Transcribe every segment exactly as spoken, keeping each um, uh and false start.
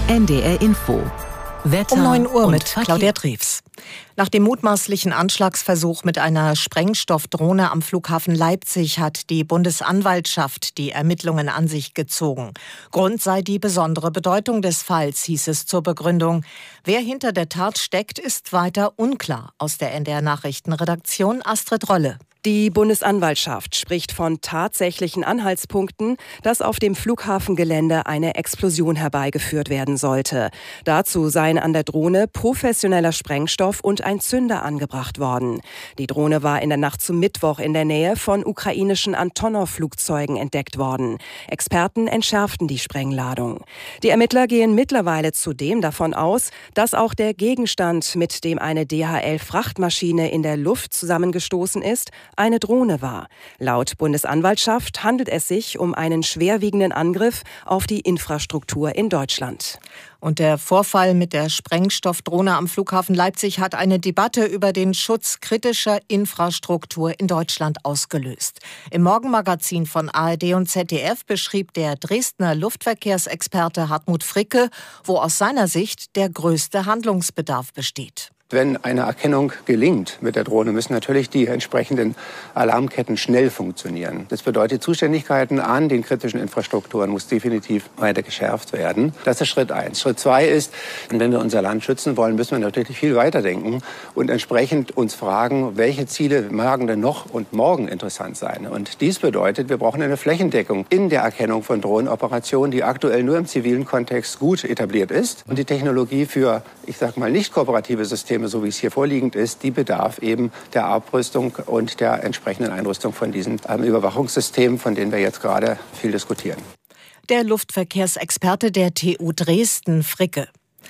N D R Info. Wetter um neun Uhr mit Verkehr. Claudia Drews. Nach dem mutmaßlichen Anschlagsversuch mit einer Sprengstoffdrohne am Flughafen Leipzig hat die Bundesanwaltschaft die Ermittlungen an sich gezogen. Grund sei die besondere Bedeutung des Falls, hieß es zur Begründung. Wer hinter der Tat steckt, ist weiter unklar. Aus der N D R-Nachrichtenredaktion Astrid Rolle. Die Bundesanwaltschaft spricht von tatsächlichen Anhaltspunkten, dass auf dem Flughafengelände eine Explosion herbeigeführt werden sollte. Dazu seien an der Drohne professioneller Sprengstoff und ein Zünder angebracht worden. Die Drohne war in der Nacht zum Mittwoch in der Nähe von ukrainischen Antonov-Flugzeugen entdeckt worden. Experten entschärften die Sprengladung. Die Ermittler gehen mittlerweile zudem davon aus, dass auch der Gegenstand, mit dem eine D H L-Frachtmaschine in der Luft zusammengestoßen ist, eine Drohne war. Laut Bundesanwaltschaft handelt es sich um einen schwerwiegenden Angriff auf die Infrastruktur in Deutschland. Und der Vorfall mit der Sprengstoffdrohne am Flughafen Leipzig hat eine Debatte über den Schutz kritischer Infrastruktur in Deutschland ausgelöst. Im Morgenmagazin von A R D und Z D F beschrieb der Dresdner Luftverkehrsexperte Hartmut Fricke, wo aus seiner Sicht der größte Handlungsbedarf besteht. Wenn eine Erkennung gelingt mit der Drohne, müssen natürlich die entsprechenden Alarmketten schnell funktionieren. Das bedeutet, Zuständigkeiten an den kritischen Infrastrukturen muss definitiv weiter geschärft werden. Das ist Schritt eins. Schritt zwei ist, wenn wir unser Land schützen wollen, müssen wir natürlich viel weiter denken und entsprechend uns fragen, welche Ziele mögen denn noch und morgen interessant sein. Und dies bedeutet, wir brauchen eine Flächendeckung in der Erkennung von Drohnenoperationen, die aktuell nur im zivilen Kontext gut etabliert ist. Und die Technologie für, ich sag mal, nicht kooperative Systeme, so wie es hier vorliegend ist, die bedarf eben der Abrüstung und der entsprechenden Einrüstung von diesen ähm, Überwachungssystemen, von denen wir jetzt gerade viel diskutieren. Der Luftverkehrsexperte der T U Dresden, Fricke.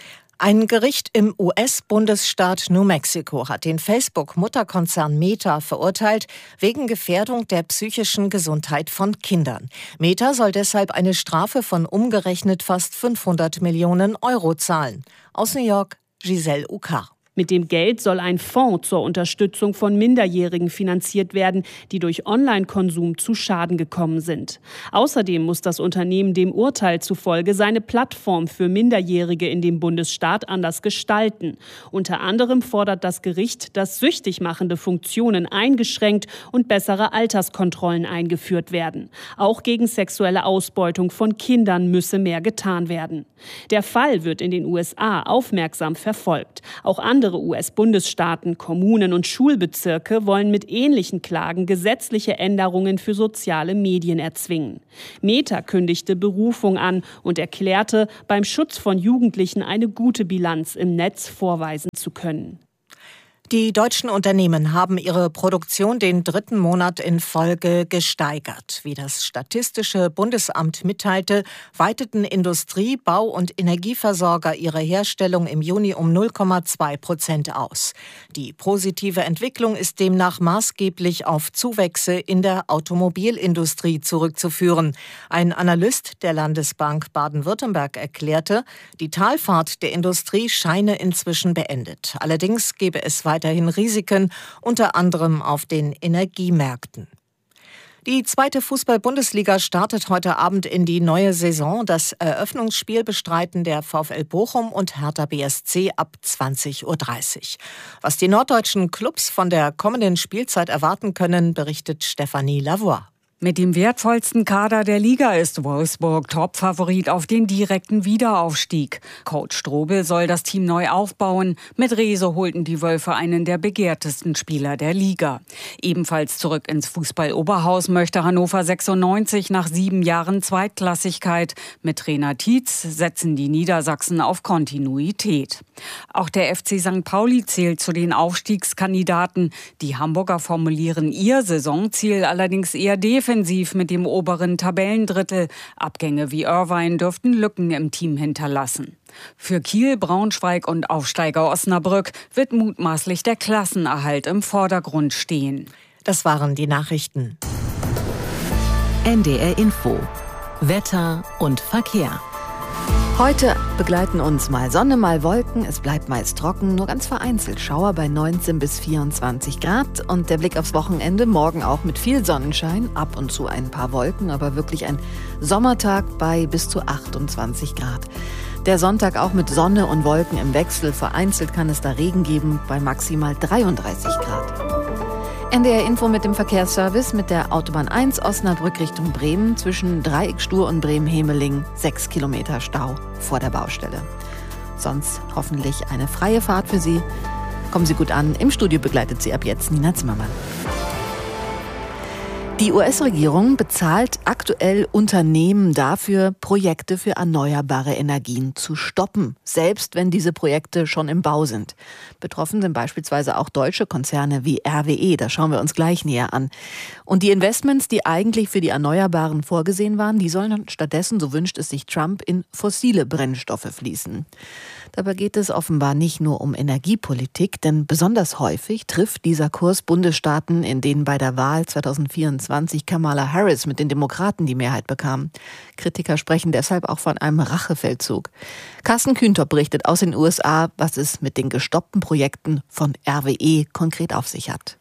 Ein Gericht im U S-Bundesstaat New Mexico hat den Facebook-Mutterkonzern Meta verurteilt wegen Gefährdung der psychischen Gesundheit von Kindern. Meta soll deshalb eine Strafe von umgerechnet fast fünfhundert Millionen Euro zahlen. Aus New York, Giselle Ukar. Mit dem Geld soll ein Fonds zur Unterstützung von Minderjährigen finanziert werden, die durch Online-Konsum zu Schaden gekommen sind. Außerdem muss das Unternehmen dem Urteil zufolge seine Plattform für Minderjährige in dem Bundesstaat anders gestalten. Unter anderem fordert das Gericht, dass süchtig machende Funktionen eingeschränkt und bessere Alterskontrollen eingeführt werden. Auch gegen sexuelle Ausbeutung von Kindern müsse mehr getan werden. Der Fall wird in den U S A aufmerksam verfolgt. Auch andere Andere U S-Bundesstaaten, Kommunen und Schulbezirke wollen mit ähnlichen Klagen gesetzliche Änderungen für soziale Medien erzwingen. Meta kündigte Berufung an und erklärte, beim Schutz von Jugendlichen eine gute Bilanz im Netz vorweisen zu können. Die deutschen Unternehmen haben ihre Produktion den dritten Monat in Folge gesteigert. Wie das Statistische Bundesamt mitteilte, weiteten Industrie-, Bau- und Energieversorger ihre Herstellung im Juni um null Komma zwei Prozent aus. Die positive Entwicklung ist demnach maßgeblich auf Zuwächse in der Automobilindustrie zurückzuführen. Ein Analyst der Landesbank Baden-Württemberg erklärte, die Talfahrt der Industrie scheine inzwischen beendet. Allerdings gebe es weiter weiterhin Risiken, unter anderem auf den Energiemärkten. Die zweite Fußball-Bundesliga startet heute Abend in die neue Saison. Das Eröffnungsspiel bestreiten der VfL Bochum und Hertha B S C ab zwanzig Uhr dreißig. Was die norddeutschen Clubs von der kommenden Spielzeit erwarten können, berichtet Stefanie Lavoie. Mit dem wertvollsten Kader der Liga ist Wolfsburg Topfavorit auf den direkten Wiederaufstieg. Coach Strobel soll das Team neu aufbauen. Mit Rehse holten die Wölfe einen der begehrtesten Spieler der Liga. Ebenfalls zurück ins Fußball-Oberhaus möchte Hannover sechsundneunzig nach sieben Jahren Zweitklassigkeit. Mit Trainer Tietz setzen die Niedersachsen auf Kontinuität. Auch der F C Sankt Pauli zählt zu den Aufstiegskandidaten. Die Hamburger formulieren ihr Saisonziel allerdings eher defensiv. Defensiv mit dem oberen Tabellendrittel. Abgänge wie Irvine dürften Lücken im Team hinterlassen. Für Kiel, Braunschweig und Aufsteiger Osnabrück wird mutmaßlich der Klassenerhalt im Vordergrund stehen. Das waren die Nachrichten. N D R Info. Wetter und Verkehr. Heute begleiten uns mal Sonne, mal Wolken. Es bleibt meist trocken, nur ganz vereinzelt Schauer bei neunzehn bis vierundzwanzig Grad. Und der Blick aufs Wochenende, morgen auch mit viel Sonnenschein, ab und zu ein paar Wolken, aber wirklich ein Sommertag bei bis zu achtundzwanzig Grad. Der Sonntag auch mit Sonne und Wolken im Wechsel. Vereinzelt kann es da Regen geben bei maximal dreiunddreißig Grad. N D R-Info mit dem Verkehrsservice mit der Autobahn eins Osnabrück Richtung Bremen zwischen Dreieckstuhr und Bremen-Hemeling. Sechs Kilometer Stau vor der Baustelle. Sonst hoffentlich eine freie Fahrt für Sie. Kommen Sie gut an. Im Studio begleitet Sie ab jetzt Nina Zimmermann. Die U S-Regierung bezahlt aktuell Unternehmen dafür, Projekte für erneuerbare Energien zu stoppen, selbst wenn diese Projekte schon im Bau sind. Betroffen sind beispielsweise auch deutsche Konzerne wie R W E, das schauen wir uns gleich näher an. Und die Investments, die eigentlich für die Erneuerbaren vorgesehen waren, die sollen stattdessen, so wünscht es sich Trump, in fossile Brennstoffe fließen. Dabei geht es offenbar nicht nur um Energiepolitik, denn besonders häufig trifft dieser Kurs Bundesstaaten, in denen bei der Wahl zweitausendvierundzwanzig Kamala Harris mit den Demokraten die Mehrheit bekam. Kritiker sprechen deshalb auch von einem Rachefeldzug. Carsten Kühntop berichtet aus den U S A, was es mit den gestoppten Projekten von R W E konkret auf sich hat.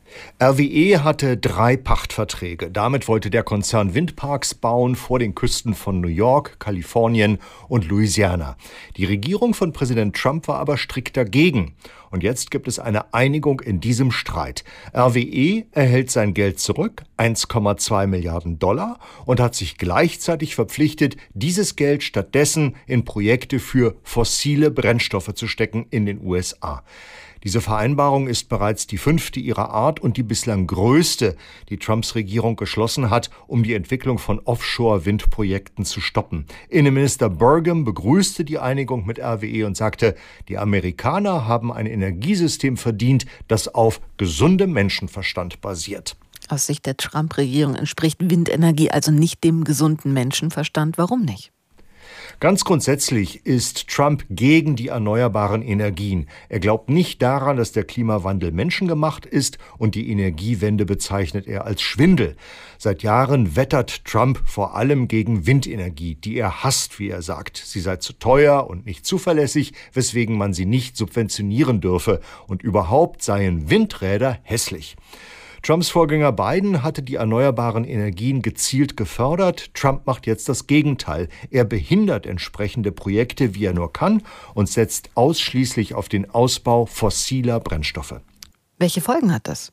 R W E hatte drei Pachtverträge. Damit wollte der Konzern Windparks bauen vor den Küsten von New York, Kalifornien und Louisiana. Die Regierung von Präsident Trump war aber strikt dagegen. Und jetzt gibt es eine Einigung in diesem Streit. R W E erhält sein Geld zurück, eins Komma zwei Milliarden Dollar, und hat sich gleichzeitig verpflichtet, dieses Geld stattdessen in Projekte für fossile Brennstoffe zu stecken in den U S A. Diese Vereinbarung ist bereits die fünfte ihrer Art und die bislang größte, die Trumps Regierung geschlossen hat, um die Entwicklung von Offshore-Windprojekten zu stoppen. Innenminister Burgum begrüßte die Einigung mit R W E und sagte, die Amerikaner haben ein Energiesystem verdient, das auf gesundem Menschenverstand basiert. Aus Sicht der Trump-Regierung entspricht Windenergie also nicht dem gesunden Menschenverstand. Warum nicht? Ganz grundsätzlich ist Trump gegen die erneuerbaren Energien. Er glaubt nicht daran, dass der Klimawandel menschengemacht ist, und die Energiewende bezeichnet er als Schwindel. Seit Jahren wettert Trump vor allem gegen Windenergie, die er hasst, wie er sagt. Sie sei zu teuer und nicht zuverlässig, weswegen man sie nicht subventionieren dürfe. Und überhaupt seien Windräder hässlich. Trumps Vorgänger Biden hatte die erneuerbaren Energien gezielt gefördert. Trump macht jetzt das Gegenteil. Er behindert entsprechende Projekte, wie er nur kann, und setzt ausschließlich auf den Ausbau fossiler Brennstoffe. Welche Folgen hat das?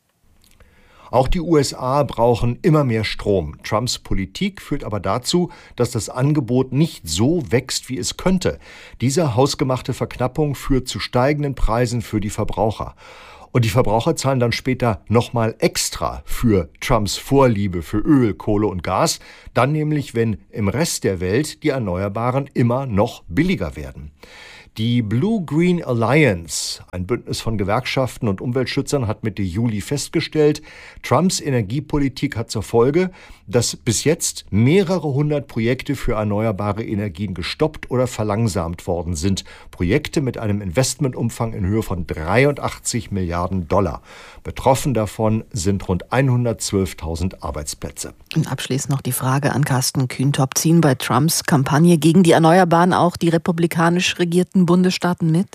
Auch die U S A brauchen immer mehr Strom. Trumps Politik führt aber dazu, dass das Angebot nicht so wächst, wie es könnte. Diese hausgemachte Verknappung führt zu steigenden Preisen für die Verbraucher. Und die Verbraucher zahlen dann später nochmal extra für Trumps Vorliebe für Öl, Kohle und Gas, dann nämlich, wenn im Rest der Welt die Erneuerbaren immer noch billiger werden. Die Blue-Green Alliance, ein Bündnis von Gewerkschaften und Umweltschützern, hat Mitte Juli festgestellt, Trumps Energiepolitik hat zur Folge, dass bis jetzt mehrere hundert Projekte für erneuerbare Energien gestoppt oder verlangsamt worden sind. Projekte mit einem Investmentumfang in Höhe von dreiundachtzig Milliarden Dollar. Betroffen davon sind rund hundertzwölftausend Arbeitsplätze. Und abschließend noch die Frage an Carsten Kühntop. Ziehen bei Trumps Kampagne gegen die Erneuerbaren auch die republikanisch regierten Bundesstaaten mit?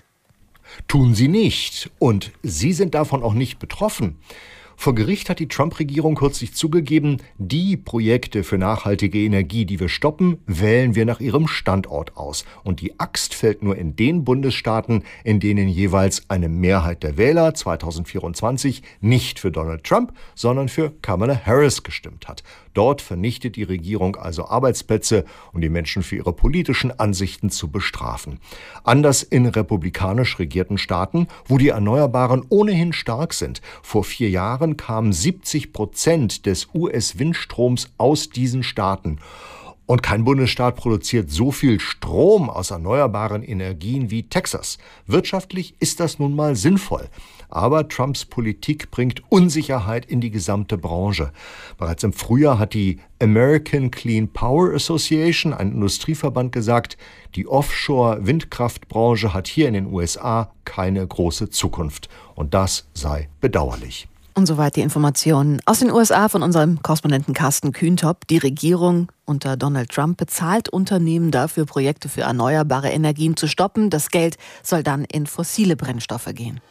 Tun sie nicht. Und sie sind davon auch nicht betroffen. Vor Gericht hat die Trump-Regierung kürzlich zugegeben, die Projekte für nachhaltige Energie, die wir stoppen, wählen wir nach ihrem Standort aus. Und die Axt fällt nur in den Bundesstaaten, in denen jeweils eine Mehrheit der Wähler zweitausendvierundzwanzig nicht für Donald Trump, sondern für Kamala Harris gestimmt hat. Dort vernichtet die Regierung also Arbeitsplätze, um die Menschen für ihre politischen Ansichten zu bestrafen. Anders in republikanisch regierten Staaten, wo die Erneuerbaren ohnehin stark sind. Vor vier Jahren kamen siebzig Prozent des U S-Windstroms aus diesen Staaten. Und kein Bundesstaat produziert so viel Strom aus erneuerbaren Energien wie Texas. Wirtschaftlich ist das nun mal sinnvoll. Aber Trumps Politik bringt Unsicherheit in die gesamte Branche. Bereits im Frühjahr hat die American Clean Power Association, ein Industrieverband, gesagt, die Offshore-Windkraftbranche hat hier in den U S A keine große Zukunft. Und das sei bedauerlich. Und soweit die Informationen aus den U S A von unserem Korrespondenten Carsten Kühntop. Die Regierung unter Donald Trump bezahlt Unternehmen dafür, Projekte für erneuerbare Energien zu stoppen. Das Geld soll dann in fossile Brennstoffe gehen.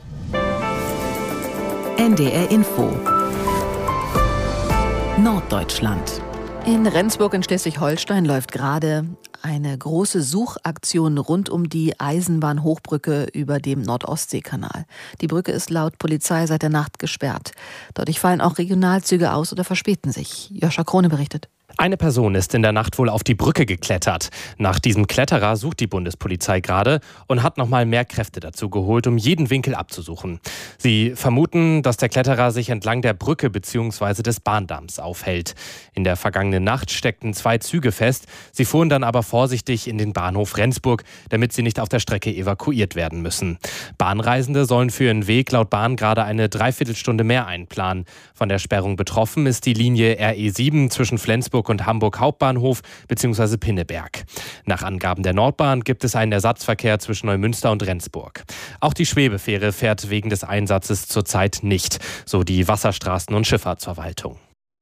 N D R Info Norddeutschland. In Rendsburg in Schleswig-Holstein läuft gerade eine große Suchaktion rund um die Eisenbahnhochbrücke über dem Nordostseekanal. Die Brücke ist laut Polizei seit der Nacht gesperrt. Dadurch fallen auch Regionalzüge aus oder verspäten sich. Joscha Krone berichtet. Eine Person ist in der Nacht wohl auf die Brücke geklettert. Nach diesem Kletterer sucht die Bundespolizei gerade und hat nochmal mehr Kräfte dazu geholt, um jeden Winkel abzusuchen. Sie vermuten, dass der Kletterer sich entlang der Brücke bzw. des Bahndamms aufhält. In der vergangenen Nacht steckten zwei Züge fest. Sie fuhren dann aber vorsichtig in den Bahnhof Rendsburg, damit sie nicht auf der Strecke evakuiert werden müssen. Bahnreisende sollen für ihren Weg laut Bahn gerade eine Dreiviertelstunde mehr einplanen. Von der Sperrung betroffen ist die Linie R E sieben zwischen Flensburg und Hamburg Hauptbahnhof bzw. Pinneberg. Nach Angaben der Nordbahn gibt es einen Ersatzverkehr zwischen Neumünster und Rendsburg. Auch die Schwebefähre fährt wegen des Einsatzes zurzeit nicht, so die Wasserstraßen- und Schifffahrtsverwaltung.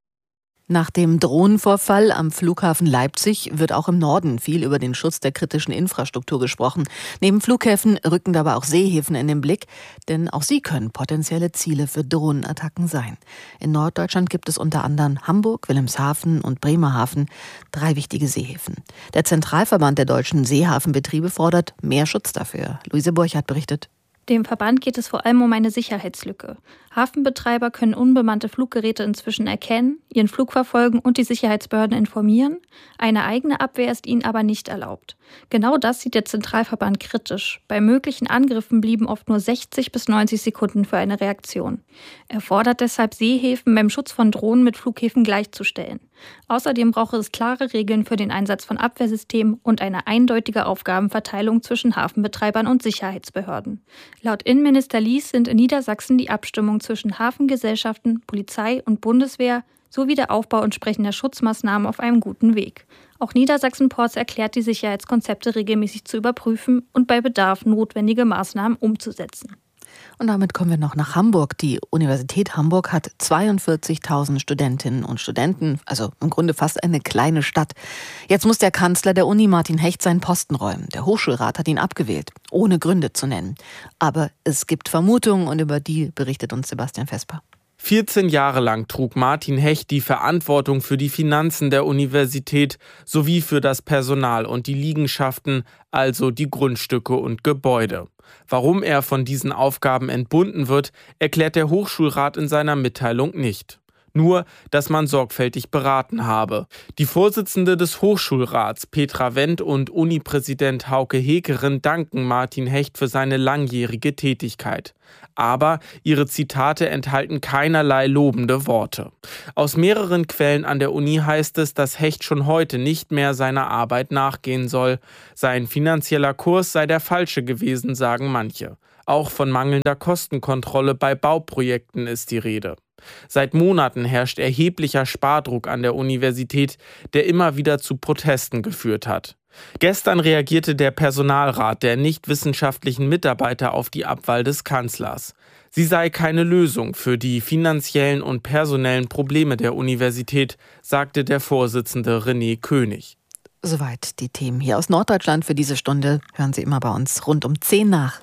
Nach dem Drohnenvorfall am Flughafen Leipzig wird auch im Norden viel über den Schutz der kritischen Infrastruktur gesprochen. Neben Flughäfen rücken dabei auch Seehäfen in den Blick, denn auch sie können potenzielle Ziele für Drohnenattacken sein. In Norddeutschland gibt es unter anderem Hamburg, Wilhelmshaven und Bremerhaven, drei wichtige Seehäfen. Der Zentralverband der deutschen Seehafenbetriebe fordert mehr Schutz dafür. Luise Burchardt berichtet. Dem Verband geht es vor allem um eine Sicherheitslücke. Hafenbetreiber können unbemannte Fluggeräte inzwischen erkennen, ihren Flug verfolgen und die Sicherheitsbehörden informieren. Eine eigene Abwehr ist ihnen aber nicht erlaubt. Genau das sieht der Zentralverband kritisch. Bei möglichen Angriffen blieben oft nur sechzig bis neunzig Sekunden für eine Reaktion. Er fordert deshalb, Seehäfen beim Schutz von Drohnen mit Flughäfen gleichzustellen. Außerdem brauche es klare Regeln für den Einsatz von Abwehrsystemen und eine eindeutige Aufgabenverteilung zwischen Hafenbetreibern und Sicherheitsbehörden. Laut Innenminister Lies sind in Niedersachsen die Abstimmung zwischen Hafengesellschaften, Polizei und Bundeswehr sowie der Aufbau entsprechender Schutzmaßnahmen auf einem guten Weg. Auch Niedersachsen-Ports erklärt, die Sicherheitskonzepte regelmäßig zu überprüfen und bei Bedarf notwendige Maßnahmen umzusetzen. Und damit kommen wir noch nach Hamburg. Die Universität Hamburg hat zweiundvierzigtausend Studentinnen und Studenten, also im Grunde fast eine kleine Stadt. Jetzt muss der Kanzler der Uni, Martin Hecht, seinen Posten räumen. Der Hochschulrat hat ihn abgewählt, ohne Gründe zu nennen. Aber es gibt Vermutungen und über die berichtet uns Sebastian Vesper. vierzehn Jahre lang trug Martin Hecht die Verantwortung für die Finanzen der Universität sowie für das Personal und die Liegenschaften, also die Grundstücke und Gebäude. Warum er von diesen Aufgaben entbunden wird, erklärt der Hochschulrat in seiner Mitteilung nicht. Nur, dass man sorgfältig beraten habe. Die Vorsitzende des Hochschulrats, Petra Wendt, und Unipräsident Hauke Heckeren danken Martin Hecht für seine langjährige Tätigkeit. Aber ihre Zitate enthalten keinerlei lobende Worte. Aus mehreren Quellen an der Uni heißt es, dass Hecht schon heute nicht mehr seiner Arbeit nachgehen soll. Sein finanzieller Kurs sei der falsche gewesen, sagen manche. Auch von mangelnder Kostenkontrolle bei Bauprojekten ist die Rede. Seit Monaten herrscht erheblicher Spardruck an der Universität, der immer wieder zu Protesten geführt hat. Gestern reagierte der Personalrat der nichtwissenschaftlichen Mitarbeiter auf die Abwahl des Kanzlers. Sie sei keine Lösung für die finanziellen und personellen Probleme der Universität, sagte der Vorsitzende René König. Soweit die Themen hier aus Norddeutschland für diese Stunde. Hören Sie immer bei uns rund um zehn nach.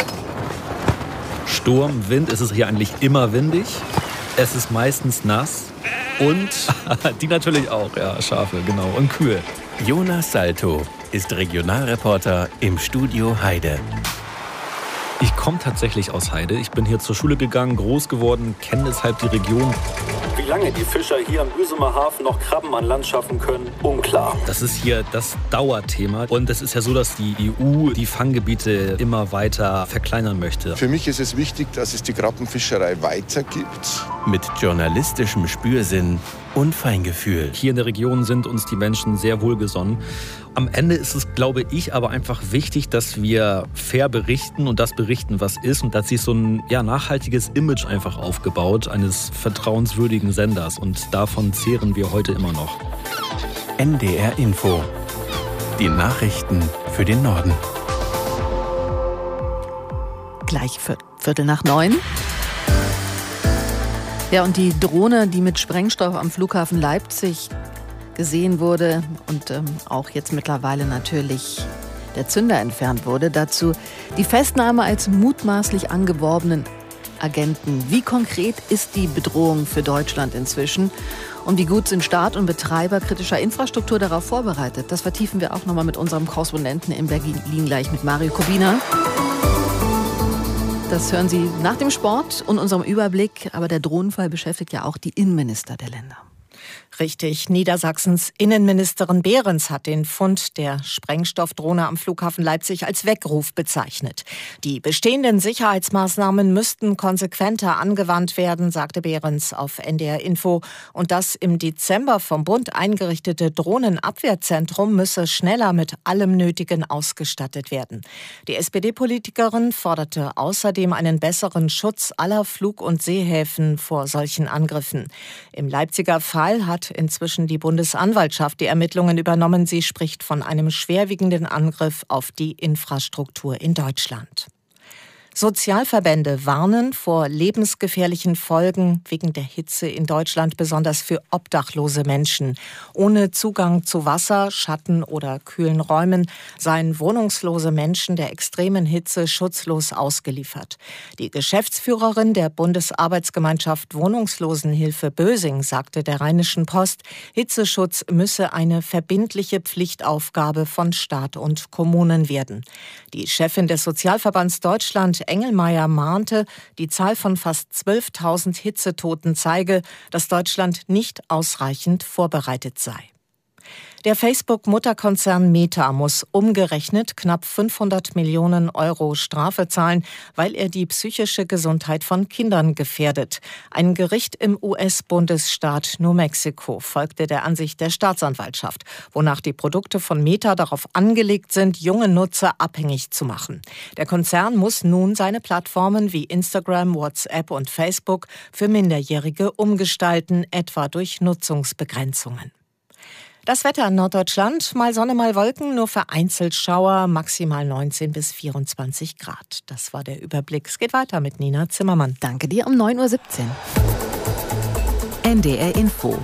Sturm, Wind, ist es hier eigentlich immer windig. Es ist meistens nass und die natürlich auch, ja, Schafe, genau, und kühl. Jonas Salto ist Regionalreporter im Studio Heide. Ich komme tatsächlich aus Heide. Ich bin hier zur Schule gegangen, groß geworden, kenne deshalb die Region. Wie lange die Fischer hier am Büsumer Hafen noch Krabben an Land schaffen können, unklar. Das ist hier das Dauerthema. Und es ist ja so, dass die E U die Fanggebiete immer weiter verkleinern möchte. Für mich ist es wichtig, dass es die Krabbenfischerei weitergibt. Mit journalistischem Spürsinn und Feingefühl. Hier in der Region sind uns die Menschen sehr wohlgesonnen. Am Ende ist es, glaube ich, aber einfach wichtig, dass wir fair berichten und das berichten, was ist. Und da hat sich so ein ja, nachhaltiges Image einfach aufgebaut, eines vertrauenswürdigen Senders. Und davon zehren wir heute immer noch. N D R Info. Die Nachrichten für den Norden. Gleich Viertel nach neun. Ja, und die Drohne, die mit Sprengstoff am Flughafen Leipzig gesehen wurde und ähm, auch jetzt mittlerweile natürlich der Zünder entfernt wurde. Dazu die Festnahme als mutmaßlich angeworbenen Agenten. Wie konkret ist die Bedrohung für Deutschland inzwischen? Und wie gut sind Staat und Betreiber kritischer Infrastruktur darauf vorbereitet? Das vertiefen wir auch nochmal mit unserem Korrespondenten in Berlin gleich, mit Mario Kubina. Das hören Sie nach dem Sport und unserem Überblick. Aber der Drohnenfall beschäftigt ja auch die Innenminister der Länder. Richtig. Niedersachsens Innenministerin Behrens hat den Fund der Sprengstoffdrohne am Flughafen Leipzig als Weckruf bezeichnet. Die bestehenden Sicherheitsmaßnahmen müssten konsequenter angewandt werden, sagte Behrens auf N D R Info. Und das im Dezember vom Bund eingerichtete Drohnenabwehrzentrum müsse schneller mit allem Nötigen ausgestattet werden. Die S P D-Politikerin forderte außerdem einen besseren Schutz aller Flug- und Seehäfen vor solchen Angriffen. Im Leipziger Fall hat inzwischen die Bundesanwaltschaft die Ermittlungen übernommen. Sie spricht von einem schwerwiegenden Angriff auf die Infrastruktur in Deutschland. Sozialverbände warnen vor lebensgefährlichen Folgen wegen der Hitze in Deutschland, besonders für obdachlose Menschen. Ohne Zugang zu Wasser, Schatten oder kühlen Räumen seien wohnungslose Menschen der extremen Hitze schutzlos ausgeliefert. Die Geschäftsführerin der Bundesarbeitsgemeinschaft Wohnungslosenhilfe Bösing sagte der Rheinischen Post, Hitzeschutz müsse eine verbindliche Pflichtaufgabe von Staat und Kommunen werden. Die Chefin des Sozialverbands Deutschland, Engelmeier, mahnte, die Zahl von fast zwölftausend Hitzetoten zeige, dass Deutschland nicht ausreichend vorbereitet sei. Der Facebook-Mutterkonzern Meta muss umgerechnet knapp fünfhundert Millionen Euro Strafe zahlen, weil er die psychische Gesundheit von Kindern gefährdet. Ein Gericht im U S-Bundesstaat New Mexico folgte der Ansicht der Staatsanwaltschaft, wonach die Produkte von Meta darauf angelegt sind, junge Nutzer abhängig zu machen. Der Konzern muss nun seine Plattformen wie Instagram, WhatsApp und Facebook für Minderjährige umgestalten, etwa durch Nutzungsbegrenzungen. Das Wetter in Norddeutschland, mal Sonne, mal Wolken, nur vereinzelt Schauer, maximal neunzehn bis vierundzwanzig Grad. Das war der Überblick. Es geht weiter mit Nina Zimmermann. Danke dir, um neun Uhr siebzehn. N D R Info.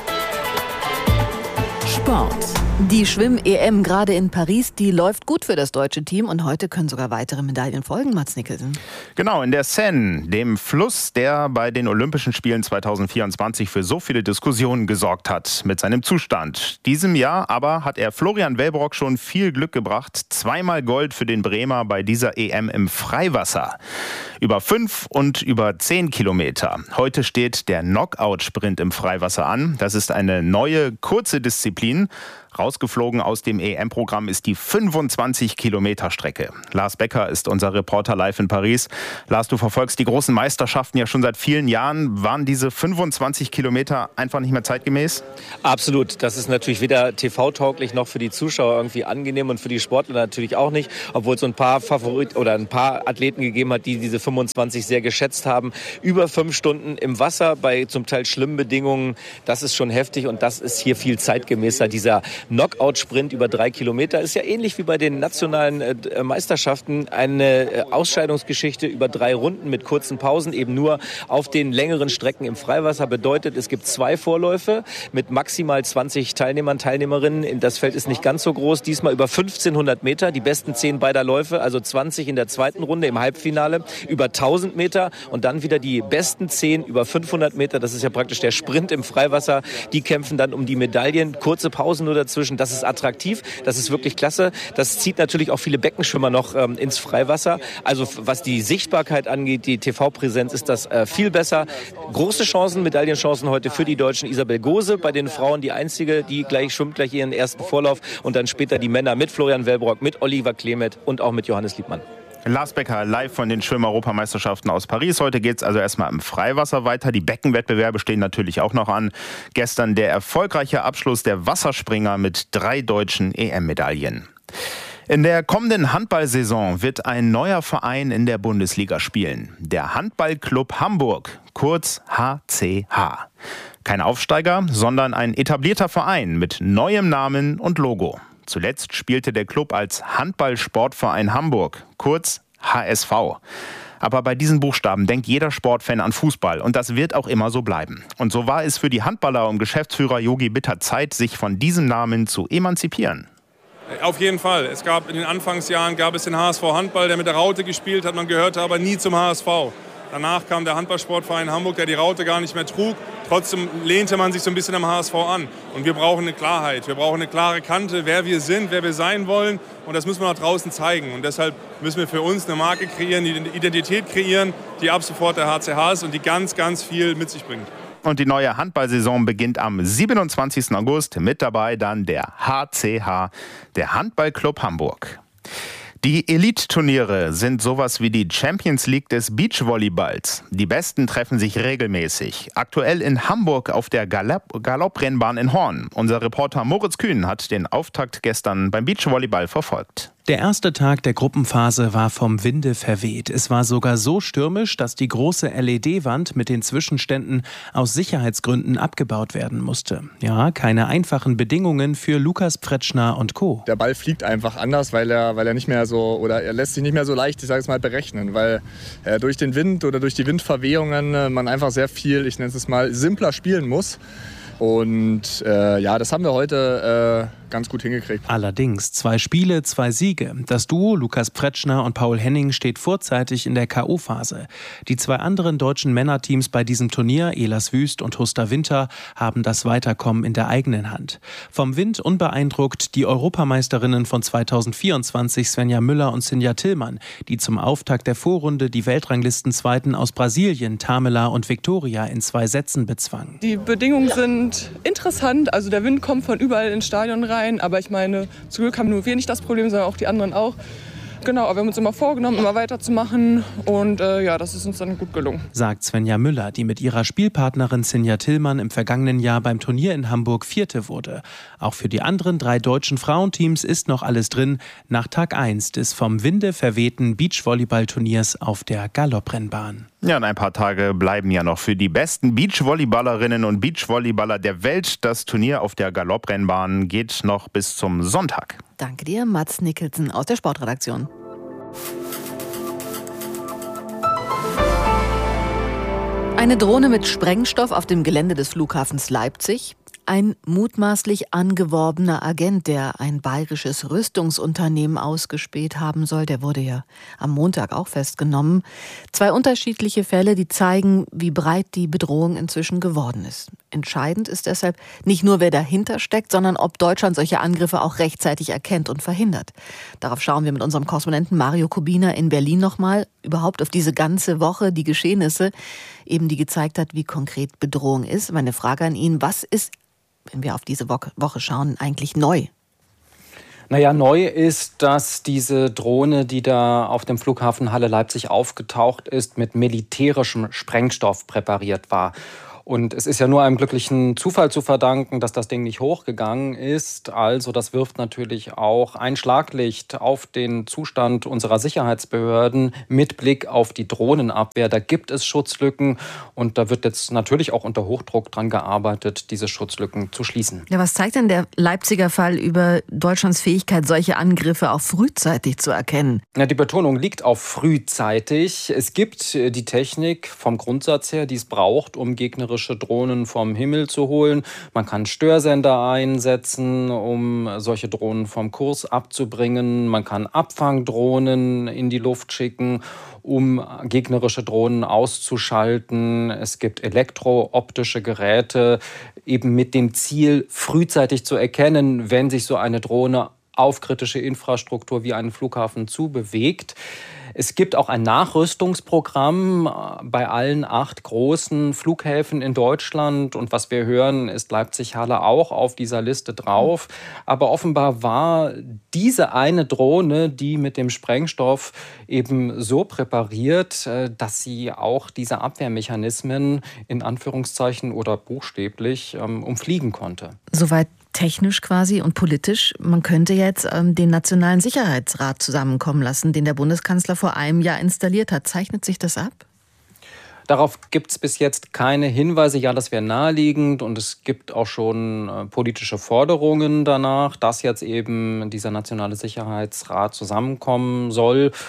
Sport. Die Schwimm-E M gerade in Paris, die läuft gut für das deutsche Team und heute können sogar weitere Medaillen folgen, Mats Nicholson. Genau, in der Seine, dem Fluss, der bei den Olympischen Spielen zweitausendvierundzwanzig für so viele Diskussionen gesorgt hat mit seinem Zustand. Diesem Jahr aber hat er Florian Wellbrock schon viel Glück gebracht. Zweimal Gold für den Bremer bei dieser E M im Freiwasser. Über fünf und über zehn Kilometer. Heute steht der Knockout-Sprint im Freiwasser an. Das ist eine neue, kurze Disziplin. Rausgeflogen aus dem E M-Programm ist die fünfundzwanzig Kilometer Strecke. Lars Becker ist unser Reporter live in Paris. Lars, du verfolgst die großen Meisterschaften ja schon seit vielen Jahren. Waren diese fünfundzwanzig Kilometer einfach nicht mehr zeitgemäß? Absolut. Das ist natürlich weder T V-tauglich noch für die Zuschauer irgendwie angenehm und für die Sportler natürlich auch nicht. Obwohl es so ein paar Favorit oder ein paar Athleten gegeben hat, die diese fünfundzwanzig sehr geschätzt haben. Über fünf Stunden im Wasser bei zum Teil schlimmen Bedingungen. Das ist schon heftig und das ist hier viel zeitgemäßer. Dieser Knockout-Sprint über drei Kilometer ist ja ähnlich wie bei den nationalen äh, Meisterschaften eine äh, Ausscheidungsgeschichte über drei Runden mit kurzen Pausen, eben nur auf den längeren Strecken im Freiwasser. Bedeutet, es gibt zwei Vorläufe mit maximal zwanzig Teilnehmern, Teilnehmerinnen. Das Feld ist nicht ganz so groß. Diesmal über fünfzehnhundert Meter, die besten zehn beider Läufe, also zwanzig in der zweiten Runde im Halbfinale, über tausend Meter und dann wieder die besten zehn über fünfhundert Meter. Das ist ja praktisch der Sprint im Freiwasser. Die kämpfen dann um die Medaillen. Kurze Pausen nur dazwischen. Das ist attraktiv, das ist wirklich klasse. Das zieht natürlich auch viele Beckenschwimmer noch ähm, ins Freiwasser. Also was die Sichtbarkeit angeht, die T V-Präsenz, ist das äh, viel besser. Große Chancen, Medaillenchancen heute für die Deutschen. Isabel Gose bei den Frauen, die einzige, die gleich schwimmt gleich ihren ersten Vorlauf. Und dann später die Männer mit Florian Wellbrock, mit Oliver Klemet und auch mit Johannes Liebmann. Lars Becker live von den Schwimm-Europameisterschaften aus Paris. Heute geht es also erstmal im Freiwasser weiter. Die Beckenwettbewerbe stehen natürlich auch noch an. Gestern der erfolgreiche Abschluss der Wasserspringer mit drei deutschen E M-Medaillen. In der kommenden Handballsaison wird ein neuer Verein in der Bundesliga spielen. Der Handballclub Hamburg, kurz H C H. Kein Aufsteiger, sondern ein etablierter Verein mit neuem Namen und Logo. Zuletzt spielte der Club als Handball-Sportverein Hamburg, kurz H S V. Aber bei diesen Buchstaben denkt jeder Sportfan an Fußball und das wird auch immer so bleiben. Und so war es für die Handballer und Geschäftsführer Jogi Bitter Zeit, sich von diesem Namen zu emanzipieren. Auf jeden Fall. Es gab in den Anfangsjahren gab es den H S V Handball, der mit der Raute gespielt hat, man gehörte aber nie zum H S V. Danach kam der Handballsportverein Hamburg, der die Raute gar nicht mehr trug. Trotzdem lehnte man sich so ein bisschen am H S V an. Und wir brauchen eine Klarheit. Wir brauchen eine klare Kante, wer wir sind, wer wir sein wollen. Und das müssen wir nach draußen zeigen. Und deshalb müssen wir für uns eine Marke kreieren, eine Identität kreieren, die ab sofort der H C H ist und die ganz, ganz viel mit sich bringt. Und die neue Handballsaison beginnt am siebenundzwanzigsten August. Mit dabei dann der H C H, der Handballclub Hamburg. Die Elite-Turniere sind sowas wie die Champions League des Beachvolleyballs. Die Besten treffen sich regelmäßig. Aktuell in Hamburg auf der Galopp- Galopprennbahn in Horn. Unser Reporter Moritz Kühn hat den Auftakt gestern beim Beachvolleyball verfolgt. Der erste Tag der Gruppenphase war vom Winde verweht. Es war sogar so stürmisch, dass die große L E D-Wand mit den Zwischenständen aus Sicherheitsgründen abgebaut werden musste. Ja, keine einfachen Bedingungen für Lukas Pfretschner und Co. Der Ball fliegt einfach anders, weil er, weil er nicht mehr so, oder er lässt sich nicht mehr so leicht, ich sage es mal, berechnen, weil äh, durch den Wind oder durch die Windverwehungen äh, man einfach sehr viel, ich nenne es mal, simpler spielen muss. Und äh, ja, das haben wir heute äh, ganz gut hingekriegt. Allerdings zwei Spiele, zwei Siege. Das Duo Lukas Pfretschner und Paul Henning steht vorzeitig in der K O-Phase. Die zwei anderen deutschen Männerteams bei diesem Turnier, Elas Wüst und Huster Winter, haben das Weiterkommen in der eigenen Hand. Vom Wind unbeeindruckt die Europameisterinnen von zweitausendvierundzwanzig Svenja Müller und Sinja Tillmann, die zum Auftakt der Vorrunde die Weltranglistenzweiten aus Brasilien, Tamela und Victoria, in zwei Sätzen bezwangen. Die Bedingungen sind interessant, also der Wind kommt von überall ins Stadion rein, aber ich meine, zum Glück haben nur wir nicht das Problem, sondern auch die anderen auch. Genau, aber wir haben uns immer vorgenommen, immer weiterzumachen und äh, ja, das ist uns dann gut gelungen. Sagt Svenja Müller, die mit ihrer Spielpartnerin Sinja Tillmann im vergangenen Jahr beim Turnier in Hamburg Vierte wurde. Auch für die anderen drei deutschen Frauenteams ist noch alles drin nach Tag eins des vom Winde verwehten Beachvolleyball-Turniers auf der Galopprennbahn. Ja, und ein paar Tage bleiben ja noch für die besten Beachvolleyballerinnen und Beachvolleyballer der Welt. Das Turnier auf der Galopprennbahn geht noch bis zum Sonntag. Danke dir, Mats Nicholson aus der Sportredaktion. Eine Drohne mit Sprengstoff auf dem Gelände des Flughafens Leipzig. Ein mutmaßlich angeworbener Agent, der ein bayerisches Rüstungsunternehmen ausgespäht haben soll, der wurde ja am Montag auch festgenommen. Zwei unterschiedliche Fälle, die zeigen, wie breit die Bedrohung inzwischen geworden ist. Entscheidend ist deshalb nicht nur, wer dahinter steckt, sondern ob Deutschland solche Angriffe auch rechtzeitig erkennt und verhindert. Darauf schauen wir mit unserem Korrespondenten Mario Kubina in Berlin nochmal. Überhaupt auf diese ganze Woche, die Geschehnisse, eben die gezeigt hat, wie konkret Bedrohung ist. Meine Frage an ihn, was ist, wenn wir auf diese Woche schauen, eigentlich neu? Naja, neu ist, dass diese Drohne, die da auf dem Flughafen Halle Leipzig aufgetaucht ist, mit militärischem Sprengstoff präpariert war. Und es ist ja nur einem glücklichen Zufall zu verdanken, dass das Ding nicht hochgegangen ist. Also das wirft natürlich auch ein Schlaglicht auf den Zustand unserer Sicherheitsbehörden mit Blick auf die Drohnenabwehr. Da gibt es Schutzlücken und da wird jetzt natürlich auch unter Hochdruck dran gearbeitet, diese Schutzlücken zu schließen. Ja, was zeigt denn der Leipziger Fall über Deutschlands Fähigkeit, solche Angriffe auch frühzeitig zu erkennen? Ja, die Betonung liegt auf frühzeitig. Es gibt die Technik vom Grundsatz her, die es braucht, um gegnerische Drohnen vom Himmel zu holen. Man kann Störsender einsetzen, um solche Drohnen vom Kurs abzubringen. Man kann Abfangdrohnen in die Luft schicken, um gegnerische Drohnen auszuschalten. Es gibt elektrooptische Geräte, eben mit dem Ziel, frühzeitig zu erkennen, wenn sich so eine Drohne auf kritische Infrastruktur wie einen Flughafen zubewegt. Es gibt auch ein Nachrüstungsprogramm bei allen acht großen Flughäfen in Deutschland. Und was wir hören, ist Leipzig-Halle auch auf dieser Liste drauf. Aber offenbar war diese eine Drohne, die mit dem Sprengstoff eben so präpariert, dass sie auch diese Abwehrmechanismen in Anführungszeichen oder buchstäblich ähm, umfliegen konnte. Soweit technisch quasi und politisch. Man könnte jetzt ähm, den Nationalen Sicherheitsrat zusammenkommen lassen, den der Bundeskanzler vor einem Jahr installiert hat. Zeichnet sich das ab? Darauf gibt es bis jetzt keine Hinweise. Ja, das wäre naheliegend und es gibt auch schon äh, politische Forderungen danach, dass jetzt eben dieser Nationale Sicherheitsrat zusammenkommen soll.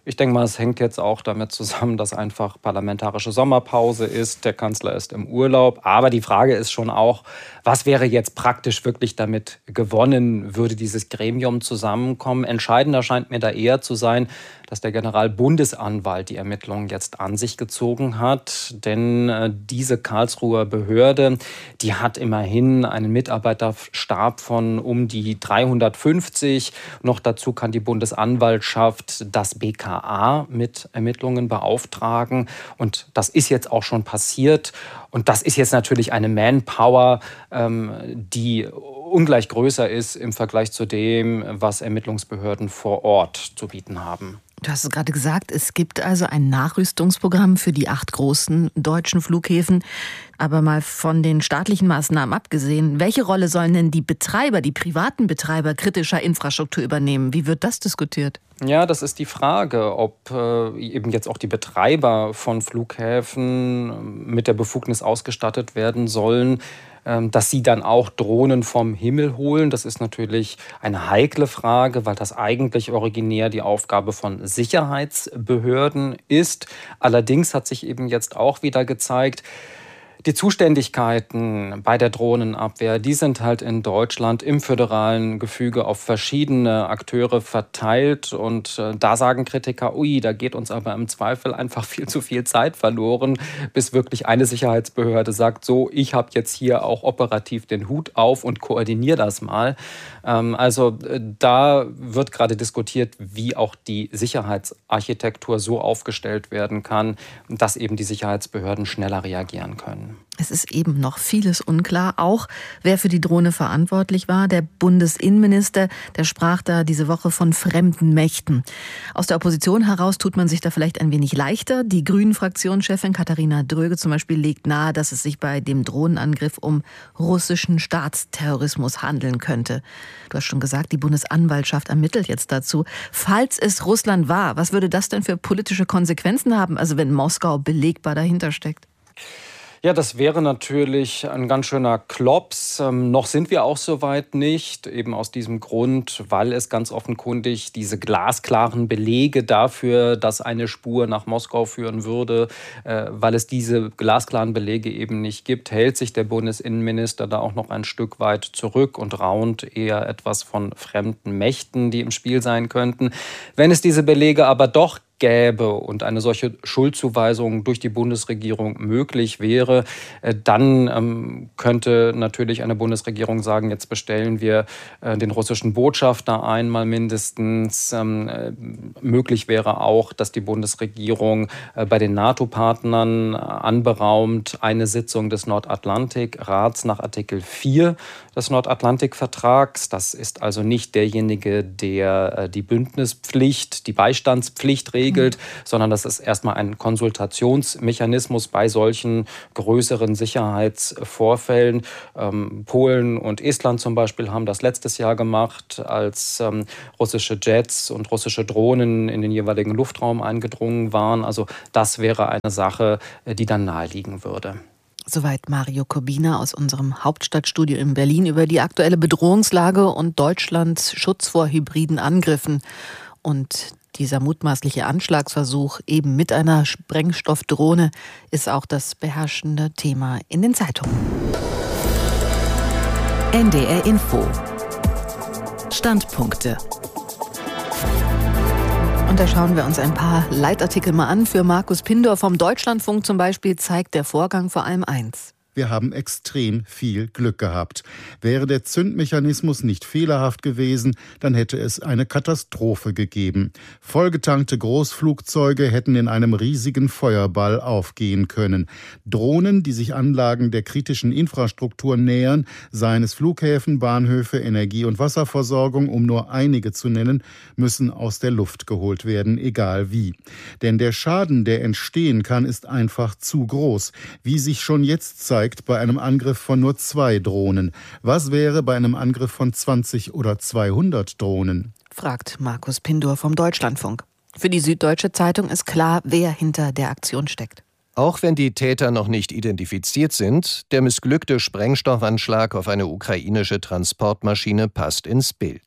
Ich denke mal, es hängt jetzt auch damit zusammen, dass einfach parlamentarische Sommerpause ist. Der Kanzler ist im Urlaub. Aber die Frage ist schon auch, was wäre jetzt praktisch wirklich damit gewonnen, würde dieses Gremium zusammenkommen? Entscheidender scheint mir da eher zu sein, dass der Generalbundesanwalt die Ermittlungen jetzt an sich gezogen hat. Denn äh, diese Karlsruher Behörde, die hat immerhin einen Mitarbeiterstab von um die dreihundertfünfzig. Noch dazu kann die Bundesanwaltschaft das B K A mit Ermittlungen beauftragen. Und das ist jetzt auch schon passiert. Und das ist jetzt natürlich eine Manpower, ähm, die ungleich größer ist im Vergleich zu dem, was Ermittlungsbehörden vor Ort zu bieten haben. Du hast es gerade gesagt, es gibt also ein Nachrüstungsprogramm für die acht großen deutschen Flughäfen. Aber mal von den staatlichen Maßnahmen abgesehen, welche Rolle sollen denn die Betreiber, die privaten Betreiber kritischer Infrastruktur übernehmen? Wie wird das diskutiert? Ja, das ist die Frage, ob äh, eben jetzt auch die Betreiber von Flughäfen mit der Befugnis ausgestattet werden sollen, äh, dass sie dann auch Drohnen vom Himmel holen. Das ist natürlich eine heikle Frage, weil das eigentlich originär die Aufgabe von Sicherheitsbehörden ist. Allerdings hat sich eben jetzt auch wieder gezeigt, die Zuständigkeiten bei der Drohnenabwehr, die sind halt in Deutschland im föderalen Gefüge auf verschiedene Akteure verteilt. Und äh, da sagen Kritiker, ui, da geht uns aber im Zweifel einfach viel zu viel Zeit verloren, bis wirklich eine Sicherheitsbehörde sagt, so, ich habe jetzt hier auch operativ den Hut auf und koordiniere das mal. Ähm, also äh, da wird gerade diskutiert, wie auch die Sicherheitsarchitektur so aufgestellt werden kann, dass eben die Sicherheitsbehörden schneller reagieren können. Es ist eben noch vieles unklar, auch wer für die Drohne verantwortlich war. Der Bundesinnenminister, der sprach da diese Woche von fremden Mächten. Aus der Opposition heraus tut man sich da vielleicht ein wenig leichter. Die Grünen-Fraktionschefin Katharina Dröge zum Beispiel legt nahe, dass es sich bei dem Drohnenangriff um russischen Staatsterrorismus handeln könnte. Du hast schon gesagt, die Bundesanwaltschaft ermittelt jetzt dazu. Falls es Russland war, was würde das denn für politische Konsequenzen haben, also wenn Moskau belegbar dahinter steckt? Ja, das wäre natürlich ein ganz schöner Klops. Ähm, noch sind wir auch so weit nicht, eben aus diesem Grund, weil es ganz offenkundig diese glasklaren Belege dafür, dass eine Spur nach Moskau führen würde, äh, weil es diese glasklaren Belege eben nicht gibt, hält sich der Bundesinnenminister da auch noch ein Stück weit zurück und raunt eher etwas von fremden Mächten, die im Spiel sein könnten. Wenn es diese Belege aber doch gäbe und eine solche Schuldzuweisung durch die Bundesregierung möglich wäre, dann ähm, könnte natürlich eine Bundesregierung sagen, jetzt bestellen wir äh, den russischen Botschafter einmal mindestens. Ähm, äh, möglich wäre auch, dass die Bundesregierung äh, bei den NATO-Partnern äh, anberaumt eine Sitzung des Nordatlantikrats nach Artikel vier des Nordatlantikvertrags. Das ist also nicht derjenige, der äh, die Bündnispflicht, die Beistandspflicht regelt, regelt, sondern das ist erstmal ein Konsultationsmechanismus bei solchen größeren Sicherheitsvorfällen. Ähm, Polen und Estland zum Beispiel haben das letztes Jahr gemacht, als ähm, russische Jets und russische Drohnen in den jeweiligen Luftraum eingedrungen waren. Also das wäre eine Sache, die dann naheliegen würde. Soweit Mario Kobina aus unserem Hauptstadtstudio in Berlin über die aktuelle Bedrohungslage und Deutschlands Schutz vor hybriden Angriffen. Und dieser mutmaßliche Anschlagsversuch eben mit einer Sprengstoffdrohne ist auch das beherrschende Thema in den Zeitungen. N D R Info. Standpunkte. Und da schauen wir uns ein paar Leitartikel mal an. Für Markus Pindor vom Deutschlandfunk zum Beispiel zeigt der Vorgang vor allem eins. Wir haben extrem viel Glück gehabt. Wäre der Zündmechanismus nicht fehlerhaft gewesen, dann hätte es eine Katastrophe gegeben. Vollgetankte Großflugzeuge hätten in einem riesigen Feuerball aufgehen können. Drohnen, die sich Anlagen der kritischen Infrastruktur nähern, seien es Flughäfen, Bahnhöfe, Energie- und Wasserversorgung, um nur einige zu nennen, müssen aus der Luft geholt werden, egal wie. Denn der Schaden, der entstehen kann, ist einfach zu groß. Wie sich schon jetzt zeigt, bei einem Angriff von nur zwei Drohnen. Was wäre bei einem Angriff von zwanzig oder zweihundert Drohnen? Fragt Markus Pindor vom Deutschlandfunk. Für die Süddeutsche Zeitung ist klar, wer hinter der Aktion steckt. Auch wenn die Täter noch nicht identifiziert sind, der missglückte Sprengstoffanschlag auf eine ukrainische Transportmaschine passt ins Bild.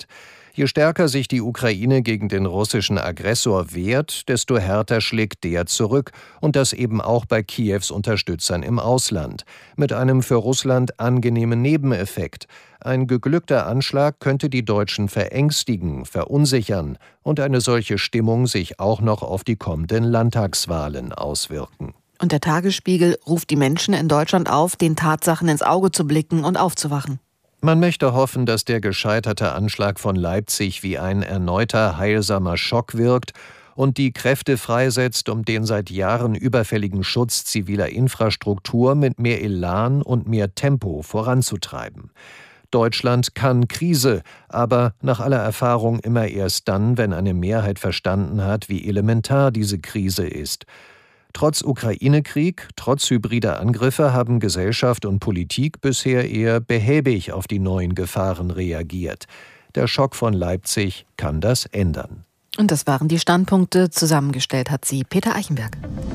Je stärker sich die Ukraine gegen den russischen Aggressor wehrt, desto härter schlägt der zurück, und das eben auch bei Kiews Unterstützern im Ausland. Mit einem für Russland angenehmen Nebeneffekt. Ein geglückter Anschlag könnte die Deutschen verängstigen, verunsichern und eine solche Stimmung sich auch noch auf die kommenden Landtagswahlen auswirken. Und der Tagesspiegel ruft die Menschen in Deutschland auf, den Tatsachen ins Auge zu blicken und aufzuwachen. Man möchte hoffen, dass der gescheiterte Anschlag von Leipzig wie ein erneuter heilsamer Schock wirkt und die Kräfte freisetzt, um den seit Jahren überfälligen Schutz ziviler Infrastruktur mit mehr Elan und mehr Tempo voranzutreiben. Deutschland kann Krise, aber nach aller Erfahrung immer erst dann, wenn eine Mehrheit verstanden hat, wie elementar diese Krise ist. Trotz Ukraine-Krieg, trotz hybrider Angriffe haben Gesellschaft und Politik bisher eher behäbig auf die neuen Gefahren reagiert. Der Schock von Leipzig kann das ändern. Und das waren die Standpunkte. Zusammengestellt hat sie Peter Eichenberg.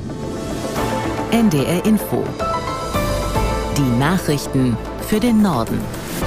N D R Info. Die Nachrichten für den Norden.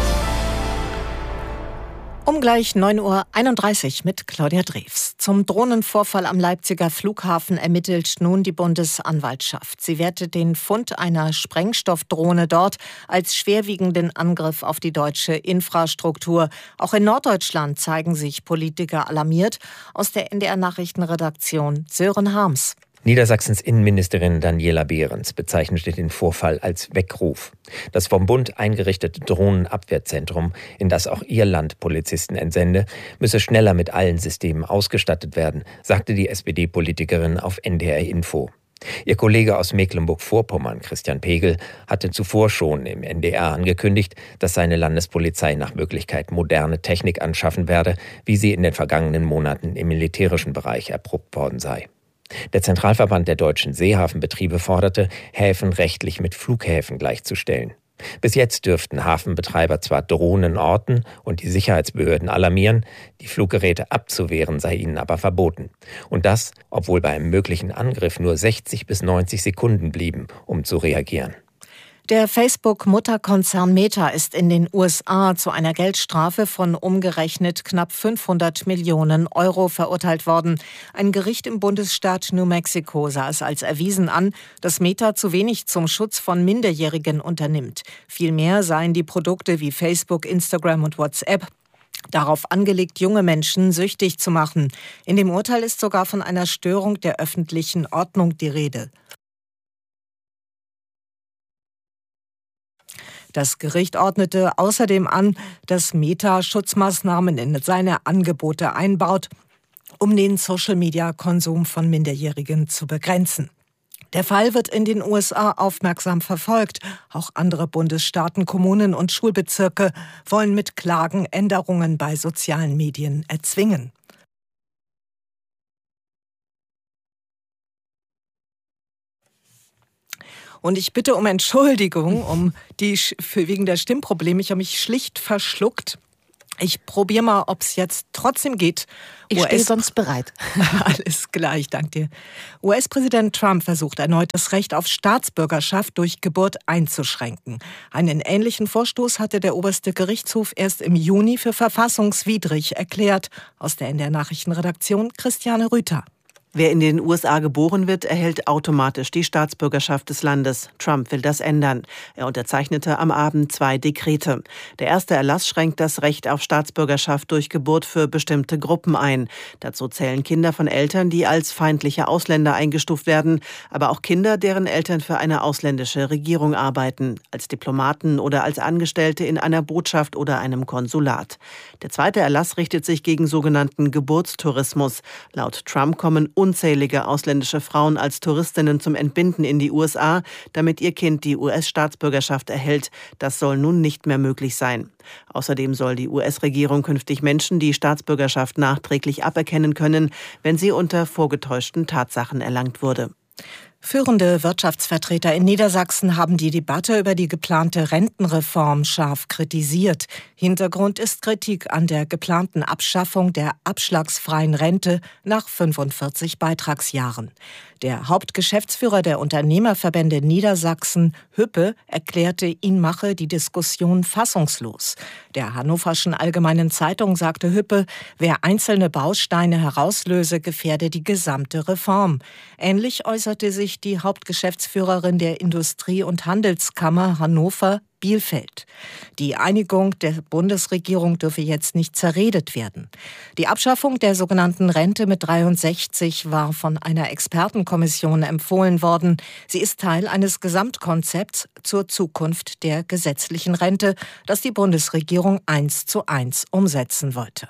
Um gleich neun Uhr einunddreißig mit Claudia Drews. Zum Drohnenvorfall am Leipziger Flughafen ermittelt nun die Bundesanwaltschaft. Sie wertet den Fund einer Sprengstoffdrohne dort als schwerwiegenden Angriff auf die deutsche Infrastruktur. Auch in Norddeutschland zeigen sich Politiker alarmiert. Aus der N D R-Nachrichtenredaktion Sören Harms. Niedersachsens Innenministerin Daniela Behrens bezeichnete den Vorfall als Weckruf. Das vom Bund eingerichtete Drohnenabwehrzentrum, in das auch ihr Land Polizisten entsende, müsse schneller mit allen Systemen ausgestattet werden, sagte die S P D-Politikerin auf N D R Info. Ihr Kollege aus Mecklenburg-Vorpommern, Christian Pegel, hatte zuvor schon im N D R angekündigt, dass seine Landespolizei nach Möglichkeit moderne Technik anschaffen werde, wie sie in den vergangenen Monaten im militärischen Bereich erprobt worden sei. Der Zentralverband der deutschen Seehafenbetriebe forderte, Häfen rechtlich mit Flughäfen gleichzustellen. Bis jetzt dürften Hafenbetreiber zwar Drohnen orten und die Sicherheitsbehörden alarmieren, die Fluggeräte abzuwehren sei ihnen aber verboten. Und das, obwohl bei einem möglichen Angriff nur sechzig bis neunzig Sekunden blieben, um zu reagieren. Der Facebook-Mutterkonzern Meta ist in den U S A zu einer Geldstrafe von umgerechnet knapp fünfhundert Millionen Euro verurteilt worden. Ein Gericht im Bundesstaat New Mexico sah es als erwiesen an, dass Meta zu wenig zum Schutz von Minderjährigen unternimmt. Vielmehr seien die Produkte wie Facebook, Instagram und WhatsApp darauf angelegt, junge Menschen süchtig zu machen. In dem Urteil ist sogar von einer Störung der öffentlichen Ordnung die Rede. Das Gericht ordnete außerdem an, dass Meta Schutzmaßnahmen in seine Angebote einbaut, um den Social-Media-Konsum von Minderjährigen zu begrenzen. Der Fall wird in den U S A aufmerksam verfolgt. Auch andere Bundesstaaten, Kommunen und Schulbezirke wollen mit Klagen Änderungen bei sozialen Medien erzwingen. Und ich bitte um Entschuldigung um die, für, wegen der Stimmprobleme. Ich habe mich schlicht verschluckt. Ich probiere mal, ob es jetzt trotzdem geht. Ich stehe sonst bereit. Alles klar, ich danke dir. U S-Präsident Trump versucht erneut, das Recht auf Staatsbürgerschaft durch Geburt einzuschränken. Einen ähnlichen Vorstoß hatte der oberste Gerichtshof erst im Juni für verfassungswidrig erklärt. Aus der N D R-Nachrichtenredaktion Christiane Rüther. Wer in den U S A geboren wird, erhält automatisch die Staatsbürgerschaft des Landes. Trump will das ändern. Er unterzeichnete am Abend zwei Dekrete. Der erste Erlass schränkt das Recht auf Staatsbürgerschaft durch Geburt für bestimmte Gruppen ein. Dazu zählen Kinder von Eltern, die als feindliche Ausländer eingestuft werden, aber auch Kinder, deren Eltern für eine ausländische Regierung arbeiten, als Diplomaten oder als Angestellte in einer Botschaft oder einem Konsulat. Der zweite Erlass richtet sich gegen sogenannten Geburtstourismus. Laut Trump kommen unzählige ausländische Frauen als Touristinnen zum Entbinden in die U S A, damit ihr Kind die U S-Staatsbürgerschaft erhält. Das soll nun nicht mehr möglich sein. Außerdem soll die U S-Regierung künftig Menschen die Staatsbürgerschaft nachträglich aberkennen können, wenn sie unter vorgetäuschten Tatsachen erlangt wurde. Führende Wirtschaftsvertreter in Niedersachsen haben die Debatte über die geplante Rentenreform scharf kritisiert. Hintergrund ist Kritik an der geplanten Abschaffung der abschlagsfreien Rente nach fünfundvierzig Beitragsjahren. Der Hauptgeschäftsführer der Unternehmerverbände Niedersachsen, Hüppe, erklärte, ihn mache die Diskussion fassungslos. Der Hannoverschen Allgemeinen Zeitung sagte Hüppe, wer einzelne Bausteine herauslöse, gefährde die gesamte Reform. Ähnlich äußerte sich die Hauptgeschäftsführerin der Industrie- und Handelskammer Hannover, Bielefeld. Die Einigung der Bundesregierung dürfe jetzt nicht zerredet werden. Die Abschaffung der sogenannten Rente mit dreiundsechzig war von einer Expertenkommission empfohlen worden. Sie ist Teil eines Gesamtkonzepts zur Zukunft der gesetzlichen Rente, das die Bundesregierung eins zu eins umsetzen wollte.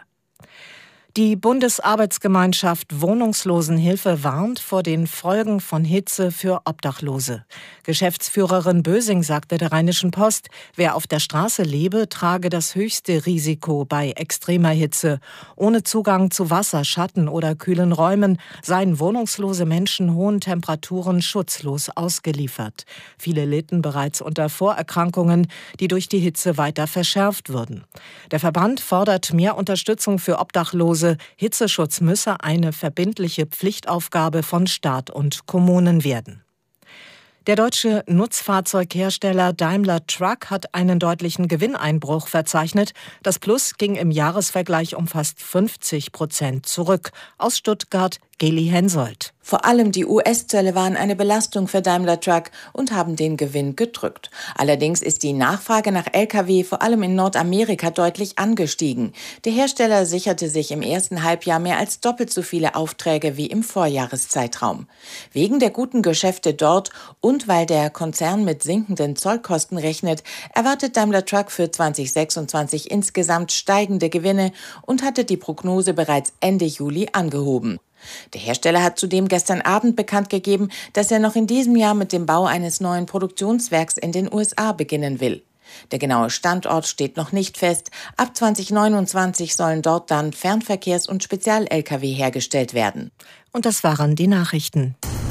Die Bundesarbeitsgemeinschaft Wohnungslosenhilfe warnt vor den Folgen von Hitze für Obdachlose. Geschäftsführerin Bösing sagte der Rheinischen Post, wer auf der Straße lebe, trage das höchste Risiko bei extremer Hitze. Ohne Zugang zu Wasser, Schatten oder kühlen Räumen seien wohnungslose Menschen hohen Temperaturen schutzlos ausgeliefert. Viele litten bereits unter Vorerkrankungen, die durch die Hitze weiter verschärft würden. Der Verband fordert mehr Unterstützung für Obdachlose. Hitzeschutz müsse eine verbindliche Pflichtaufgabe von Staat und Kommunen werden. Der deutsche Nutzfahrzeughersteller Daimler Truck hat einen deutlichen Gewinneinbruch verzeichnet. Das Plus ging im Jahresvergleich um fast fünfzig Prozent zurück. Aus Stuttgart, Geli Hensoldt. Vor allem die U S-Zölle waren eine Belastung für Daimler Truck und haben den Gewinn gedrückt. Allerdings ist die Nachfrage nach L K W vor allem in Nordamerika deutlich angestiegen. Der Hersteller sicherte sich im ersten Halbjahr mehr als doppelt so viele Aufträge wie im Vorjahreszeitraum. Wegen der guten Geschäfte dort und weil der Konzern mit sinkenden Zollkosten rechnet, erwartet Daimler Truck für zweitausendsechsundzwanzig insgesamt steigende Gewinne und hatte die Prognose bereits Ende Juli angehoben. Der Hersteller hat zudem gestern Abend bekannt gegeben, dass er noch in diesem Jahr mit dem Bau eines neuen Produktionswerks in den U S A beginnen will. Der genaue Standort steht noch nicht fest. Ab zweitausendneunundzwanzig sollen dort dann Fernverkehrs- und Spezial-L K W hergestellt werden. Und das waren die Nachrichten.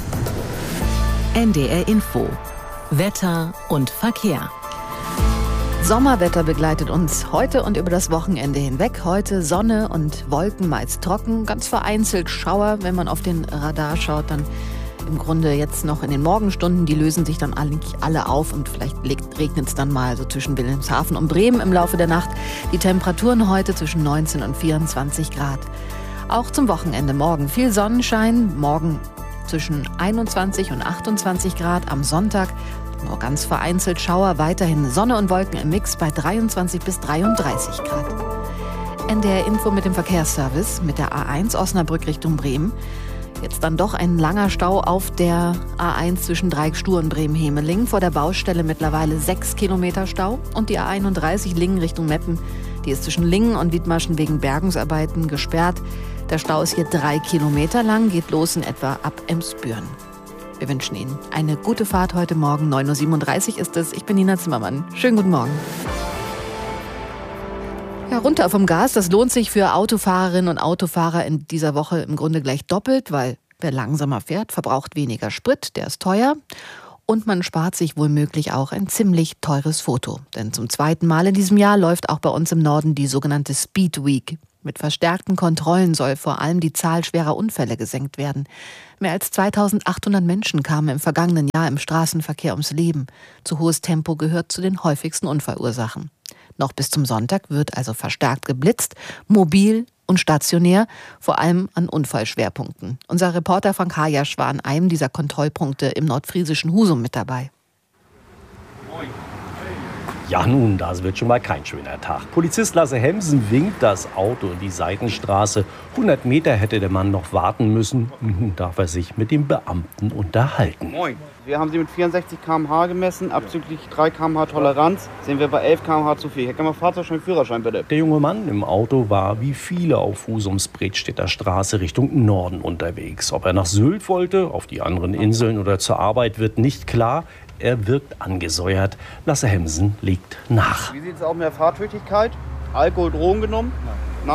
N D R Info. Wetter und Verkehr. Sommerwetter begleitet uns heute und über das Wochenende hinweg. Heute Sonne und Wolken, meist trocken, ganz vereinzelt Schauer. Wenn man auf den Radar schaut, dann im Grunde jetzt noch in den Morgenstunden. Die lösen sich dann eigentlich alle auf und vielleicht regnet es dann mal so zwischen Wilhelmshaven und Bremen im Laufe der Nacht. Die Temperaturen heute zwischen neunzehn und vierundzwanzig Grad. Auch zum Wochenende morgen viel Sonnenschein, morgen zwischen einundzwanzig und achtundzwanzig Grad, am Sonntag nur ganz vereinzelt Schauer, weiterhin Sonne und Wolken im Mix bei dreiundzwanzig bis dreiunddreißig Grad. N D R Info mit dem Verkehrsservice mit der A eins Osnabrück Richtung Bremen. Jetzt dann doch ein langer Stau auf der A eins zwischen Dreieckstuhr und Bremen-Hemeling. Vor der Baustelle mittlerweile sechs Kilometer Stau. Und die A einunddreißig Lingen Richtung Meppen, die ist zwischen Lingen und Wiedmaschen wegen Bergungsarbeiten gesperrt. Der Stau ist hier drei Kilometer lang, geht los in etwa ab Emsbüren. Wir wünschen Ihnen eine gute Fahrt heute Morgen. neun Uhr siebenunddreißig ist es. Ich bin Nina Zimmermann. Schönen guten Morgen. Ja, runter vom Gas, das lohnt sich für Autofahrerinnen und Autofahrer in dieser Woche im Grunde gleich doppelt, weil wer langsamer fährt, verbraucht weniger Sprit, der ist teuer. Und man spart sich womöglich auch ein ziemlich teures Foto. Denn zum zweiten Mal in diesem Jahr läuft auch bei uns im Norden die sogenannte Speed Week. Mit verstärkten Kontrollen soll vor allem die Zahl schwerer Unfälle gesenkt werden. Mehr als zweitausendachthundert Menschen kamen im vergangenen Jahr im Straßenverkehr ums Leben. Zu hohes Tempo gehört zu den häufigsten Unfallursachen. Noch bis zum Sonntag wird also verstärkt geblitzt, mobil und stationär, vor allem an Unfallschwerpunkten. Unser Reporter Frank Hajasch war an einem dieser Kontrollpunkte im nordfriesischen Husum mit dabei. Ja nun, das wird schon mal kein schöner Tag. Polizist Lasse Hemsen winkt das Auto in die Seitenstraße. hundert Meter hätte der Mann noch warten müssen. Nun darf er sich mit dem Beamten unterhalten. Moin. Wir haben Sie mit vierundsechzig Kilometer pro Stunde gemessen, abzüglich drei Kilometer pro Stunde Toleranz. Sind wir bei elf Kilometer pro Stunde zu viel. Hier kann man Fahrzeugschein, Führerschein bitte. Der junge Mann im Auto war wie viele auf Husums Bredstädter Straße Richtung Norden unterwegs. Ob er nach Sylt wollte, auf die anderen Inseln oder zur Arbeit, wird nicht klar. Er wirkt angesäuert. Lasse Hemsen legt nach. Wie sieht es aus mit der Fahrtüchtigkeit? Alkohol, Drogen genommen? Nein. Nein?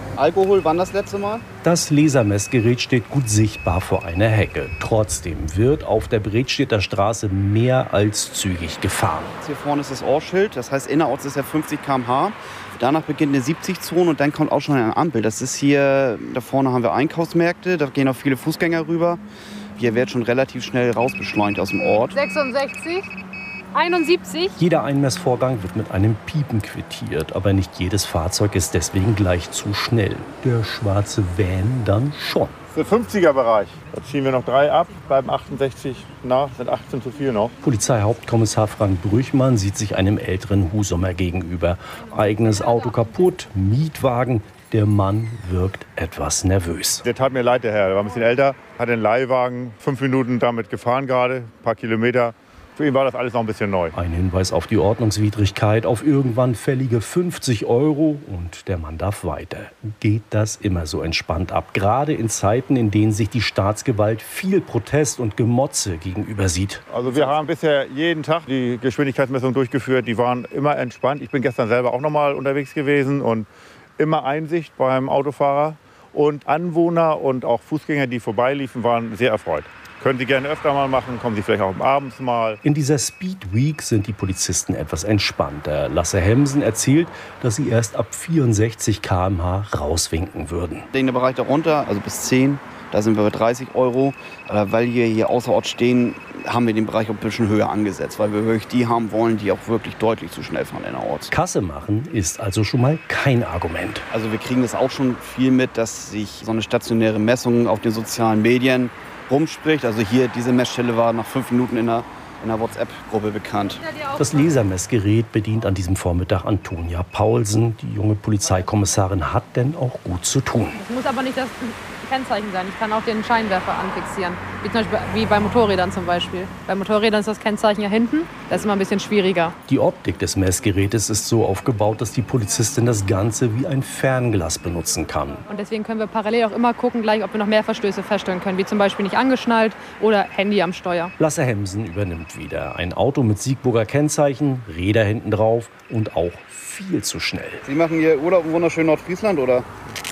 Alkohol, wann das letzte Mal? Das Lasermessgerät steht gut sichtbar vor einer Hecke. Trotzdem wird auf der Bredstedter Straße mehr als zügig gefahren. Hier vorne ist das Ohrschild, das heißt innerorts ist ja fünfzig Kilometer pro Stunde. Danach beginnt eine siebzig-Zone und dann kommt auch schon eine Ampel. Das ist hier, da vorne haben wir Einkaufsmärkte, da gehen auch viele Fußgänger rüber. Hier wird schon relativ schnell rausbeschleunigt aus dem Ort. sechsundsechzig, einundsiebzig. Jeder Einmessvorgang wird mit einem Piepen quittiert, aber nicht jedes Fahrzeug ist deswegen gleich zu schnell. Der schwarze Van dann schon. Der fünfziger-Bereich. Da ziehen wir noch drei ab, bleiben achtundsechzig nach, sind achtzehn zu viel noch. Polizeihauptkommissar Frank Brüchmann sieht sich einem älteren Husumer gegenüber. Eigenes Auto kaputt, Mietwagen. Der Mann wirkt etwas nervös. Der tat mir leid, der Herr. Der war ein bisschen älter, hat einen Leihwagen, fünf Minuten damit gefahren gerade, ein paar Kilometer. Für ihn war das alles noch ein bisschen neu. Ein Hinweis auf die Ordnungswidrigkeit, auf irgendwann fällige fünfzig Euro und der Mann darf weiter. Geht das immer so entspannt ab? Gerade in Zeiten, in denen sich die Staatsgewalt viel Protest und Gemotze gegenüber sieht. Also wir haben bisher jeden Tag die Geschwindigkeitsmessung durchgeführt. Die waren immer entspannt. Ich bin gestern selber auch noch mal unterwegs gewesen und immer Einsicht beim Autofahrer. Und Anwohner und auch Fußgänger, die vorbeiliefen, waren sehr erfreut. Können Sie gerne öfter mal machen, kommen Sie vielleicht auch abends mal. In dieser Speed Week sind die Polizisten etwas entspannter. Lasse Hemsen erzählt, dass sie erst ab vierundsechzig Kilometer pro Stunde rauswinken würden. Den Bereich darunter, also bis zehn, da sind wir bei dreißig Euro. Aber weil wir hier außerorts stehen, haben wir den Bereich auch ein bisschen höher angesetzt, weil wir wirklich die haben wollen, die auch wirklich deutlich zu schnell fahren innerorts. Kasse machen ist also schon mal kein Argument. Also wir kriegen das auch schon viel mit, dass sich so eine stationäre Messung auf den sozialen Medien rumspricht. Also hier, diese Messstelle war nach fünf Minuten in einer, in einer WhatsApp-Gruppe bekannt. Das Lasermessgerät bedient an diesem Vormittag Antonia Paulsen. Die junge Polizeikommissarin hat denn auch gut zu tun. Es muss aber nicht das Kennzeichen sein. Ich kann auch den Scheinwerfer anfixieren. Wie, zum Beispiel, wie bei Motorrädern zum Beispiel. Bei Motorrädern ist das Kennzeichen ja hinten. Das ist immer ein bisschen schwieriger. Die Optik des Messgerätes ist so aufgebaut, dass die Polizistin das Ganze wie ein Fernglas benutzen kann. Und deswegen können wir parallel auch immer gucken, gleich, ob wir noch mehr Verstöße feststellen können. Wie zum Beispiel nicht angeschnallt oder Handy am Steuer. Lasse Hemsen übernimmt wieder. Ein Auto mit Siegburger Kennzeichen, Räder hinten drauf und auch viel zu schnell. Sie machen hier Urlaub in wunderschönen Nordfriesland, oder?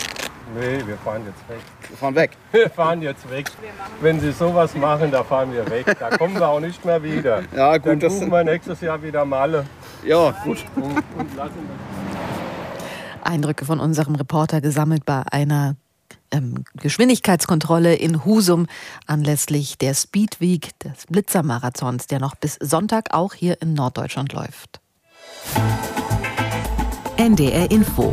Nee, wir fahren jetzt weg. Wir fahren weg? Wir fahren jetzt weg. Wenn Sie sowas machen, da fahren wir weg. Da kommen wir auch nicht mehr wieder. Ja, gut. Dann Das buchen wir nächstes Jahr wieder Malle. Ja, gut. Und, und lassen Eindrücke von unserem Reporter gesammelt bei einer ähm, Geschwindigkeitskontrolle in Husum anlässlich der Speed Week des Blitzermarathons, der noch bis Sonntag auch hier in Norddeutschland läuft. N D R Info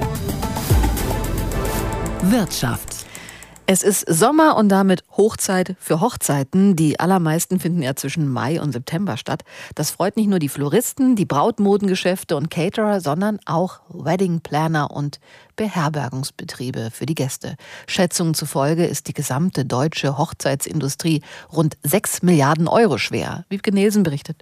Wirtschaft. Es ist Sommer und damit Hochzeit für Hochzeiten. Die allermeisten finden ja zwischen Mai und September statt. Das freut nicht nur die Floristen, die Brautmodengeschäfte und Caterer, sondern auch Weddingplaner und Beherbergungsbetriebe für die Gäste. Schätzungen zufolge ist die gesamte deutsche Hochzeitsindustrie rund sechs Milliarden Euro schwer. Wiebke Nielsen berichtet.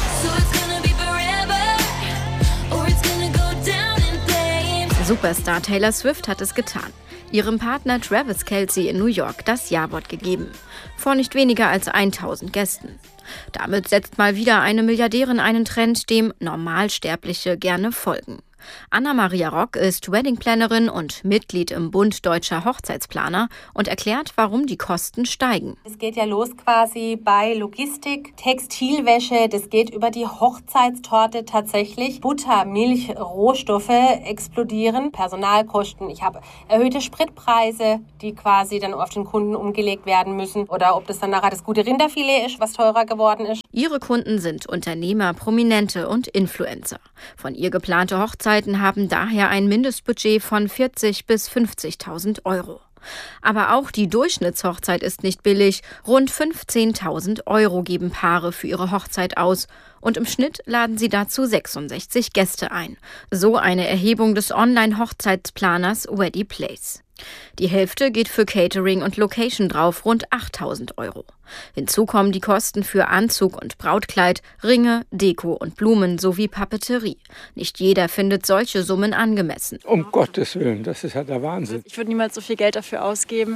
Superstar Taylor Swift hat es getan. Ihrem Partner Travis Kelce in New York das Ja-Wort gegeben. Vor nicht weniger als tausend Gästen. Damit setzt mal wieder eine Milliardärin einen Trend, dem Normalsterbliche gerne folgen. Anna-Maria Rock ist Weddingplanerin und Mitglied im Bund Deutscher Hochzeitsplaner und erklärt, warum die Kosten steigen. Es geht ja los quasi bei Logistik, Textilwäsche, das geht über die Hochzeitstorte tatsächlich. Butter, Milch, Rohstoffe explodieren, Personalkosten. Ich habe erhöhte Spritpreise, die quasi dann auf den Kunden umgelegt werden müssen. Oder ob das dann nachher das gute Rinderfilet ist, was teurer geworden ist. Ihre Kunden sind Unternehmer, Prominente und Influencer. Von ihr geplante Hochzeit haben daher ein Mindestbudget von vierzigtausend bis fünfzigtausend Euro. Aber auch die Durchschnittshochzeit ist nicht billig. Rund fünfzehntausend Euro geben Paare für ihre Hochzeit aus. Und im Schnitt laden sie dazu sechsundsechzig Gäste ein. So eine Erhebung des Online-Hochzeitsplaners Weddyplace. Die Hälfte geht für Catering und Location drauf, rund achttausend Euro. Hinzu kommen die Kosten für Anzug und Brautkleid, Ringe, Deko und Blumen sowie Papeterie. Nicht jeder findet solche Summen angemessen. Um Gottes Willen, das ist ja der Wahnsinn. Ich würde niemals so viel Geld dafür ausgeben.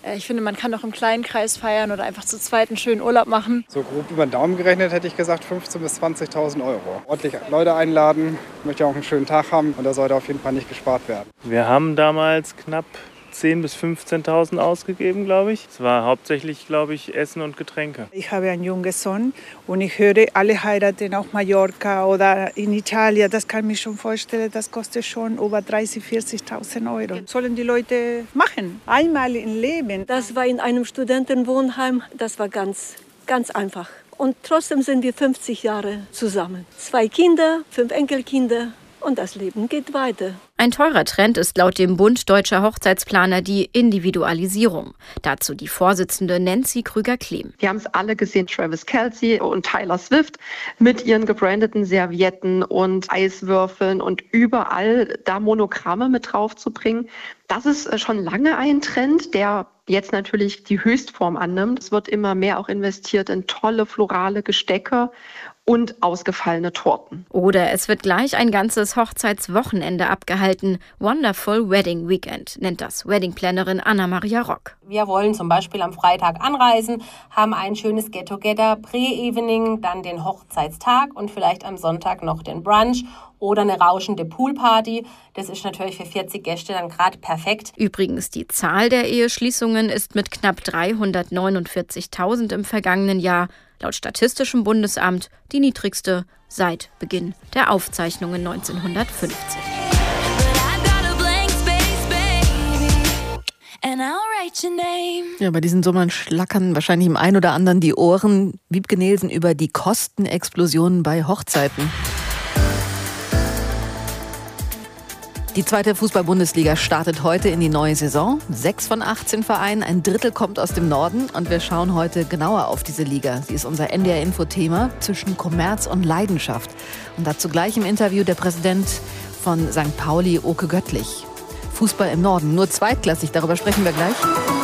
Ich finde, man kann auch im kleinen Kreis feiern oder einfach zu zweit einen schönen Urlaub machen. So grob über den Daumen gerechnet hätte ich gesagt fünfzehntausend bis zwanzigtausend Euro. Ordentlich Leute einladen, ich möchte auch einen schönen Tag haben und da sollte auf jeden Fall nicht gespart werden. Wir haben damals knapp zehntausend bis fünfzehntausend ausgegeben, glaube ich. Es war hauptsächlich, glaube ich, Essen und Getränke. Ich habe einen jungen Sohn und ich höre, alle heiraten auf Mallorca oder in Italien. Das kann ich mir schon vorstellen, das kostet schon über dreißigtausend, vierzigtausend Euro. Das sollen die Leute machen, einmal im Leben. Das war in einem Studentenwohnheim, das war ganz, ganz einfach. Und trotzdem sind wir fünfzig Jahre zusammen. Zwei Kinder, fünf Enkelkinder. Und das Leben geht weiter. Ein teurer Trend ist laut dem Bund Deutscher Hochzeitsplaner die Individualisierung. Dazu die Vorsitzende Nancy Krüger-Klehm. Wir haben es alle gesehen, Travis Kelce und Taylor Swift mit ihren gebrandeten Servietten und Eiswürfeln und überall da Monogramme mit drauf zu bringen. Das ist schon lange ein Trend, der jetzt natürlich die Höchstform annimmt. Es wird immer mehr auch investiert in tolle florale Gestecke und ausgefallene Torten. Oder es wird gleich ein ganzes Hochzeitswochenende abgehalten. Wonderful Wedding Weekend nennt das Weddingplanerin Anna-Maria Rock. Wir wollen zum Beispiel am Freitag anreisen, haben ein schönes Get-Together, Pre-Evening, dann den Hochzeitstag und vielleicht am Sonntag noch den Brunch oder eine rauschende Poolparty. Das ist natürlich für vierzig Gäste dann gerade perfekt. Übrigens, die Zahl der Eheschließungen ist mit knapp dreihundertneunundvierzigtausend im vergangenen Jahr laut Statistischem Bundesamt die niedrigste seit Beginn der Aufzeichnungen neunzehnhundertfünfzig. Ja, bei diesen Summern schlackern wahrscheinlich im einen oder anderen die Ohren. Wiebke Nielsen über die Kostenexplosionen bei Hochzeiten. Die zweite Fußball-Bundesliga startet heute in die neue Saison. Sechs von achtzehn Vereinen, ein Drittel kommt aus dem Norden. Und wir schauen heute genauer auf diese Liga. Sie ist unser N D R-Info-Thema zwischen Kommerz und Leidenschaft. Und dazu gleich im Interview der Präsident von Sankt Pauli, Oke Göttlich. Fußball im Norden, nur zweitklassig, darüber sprechen wir gleich.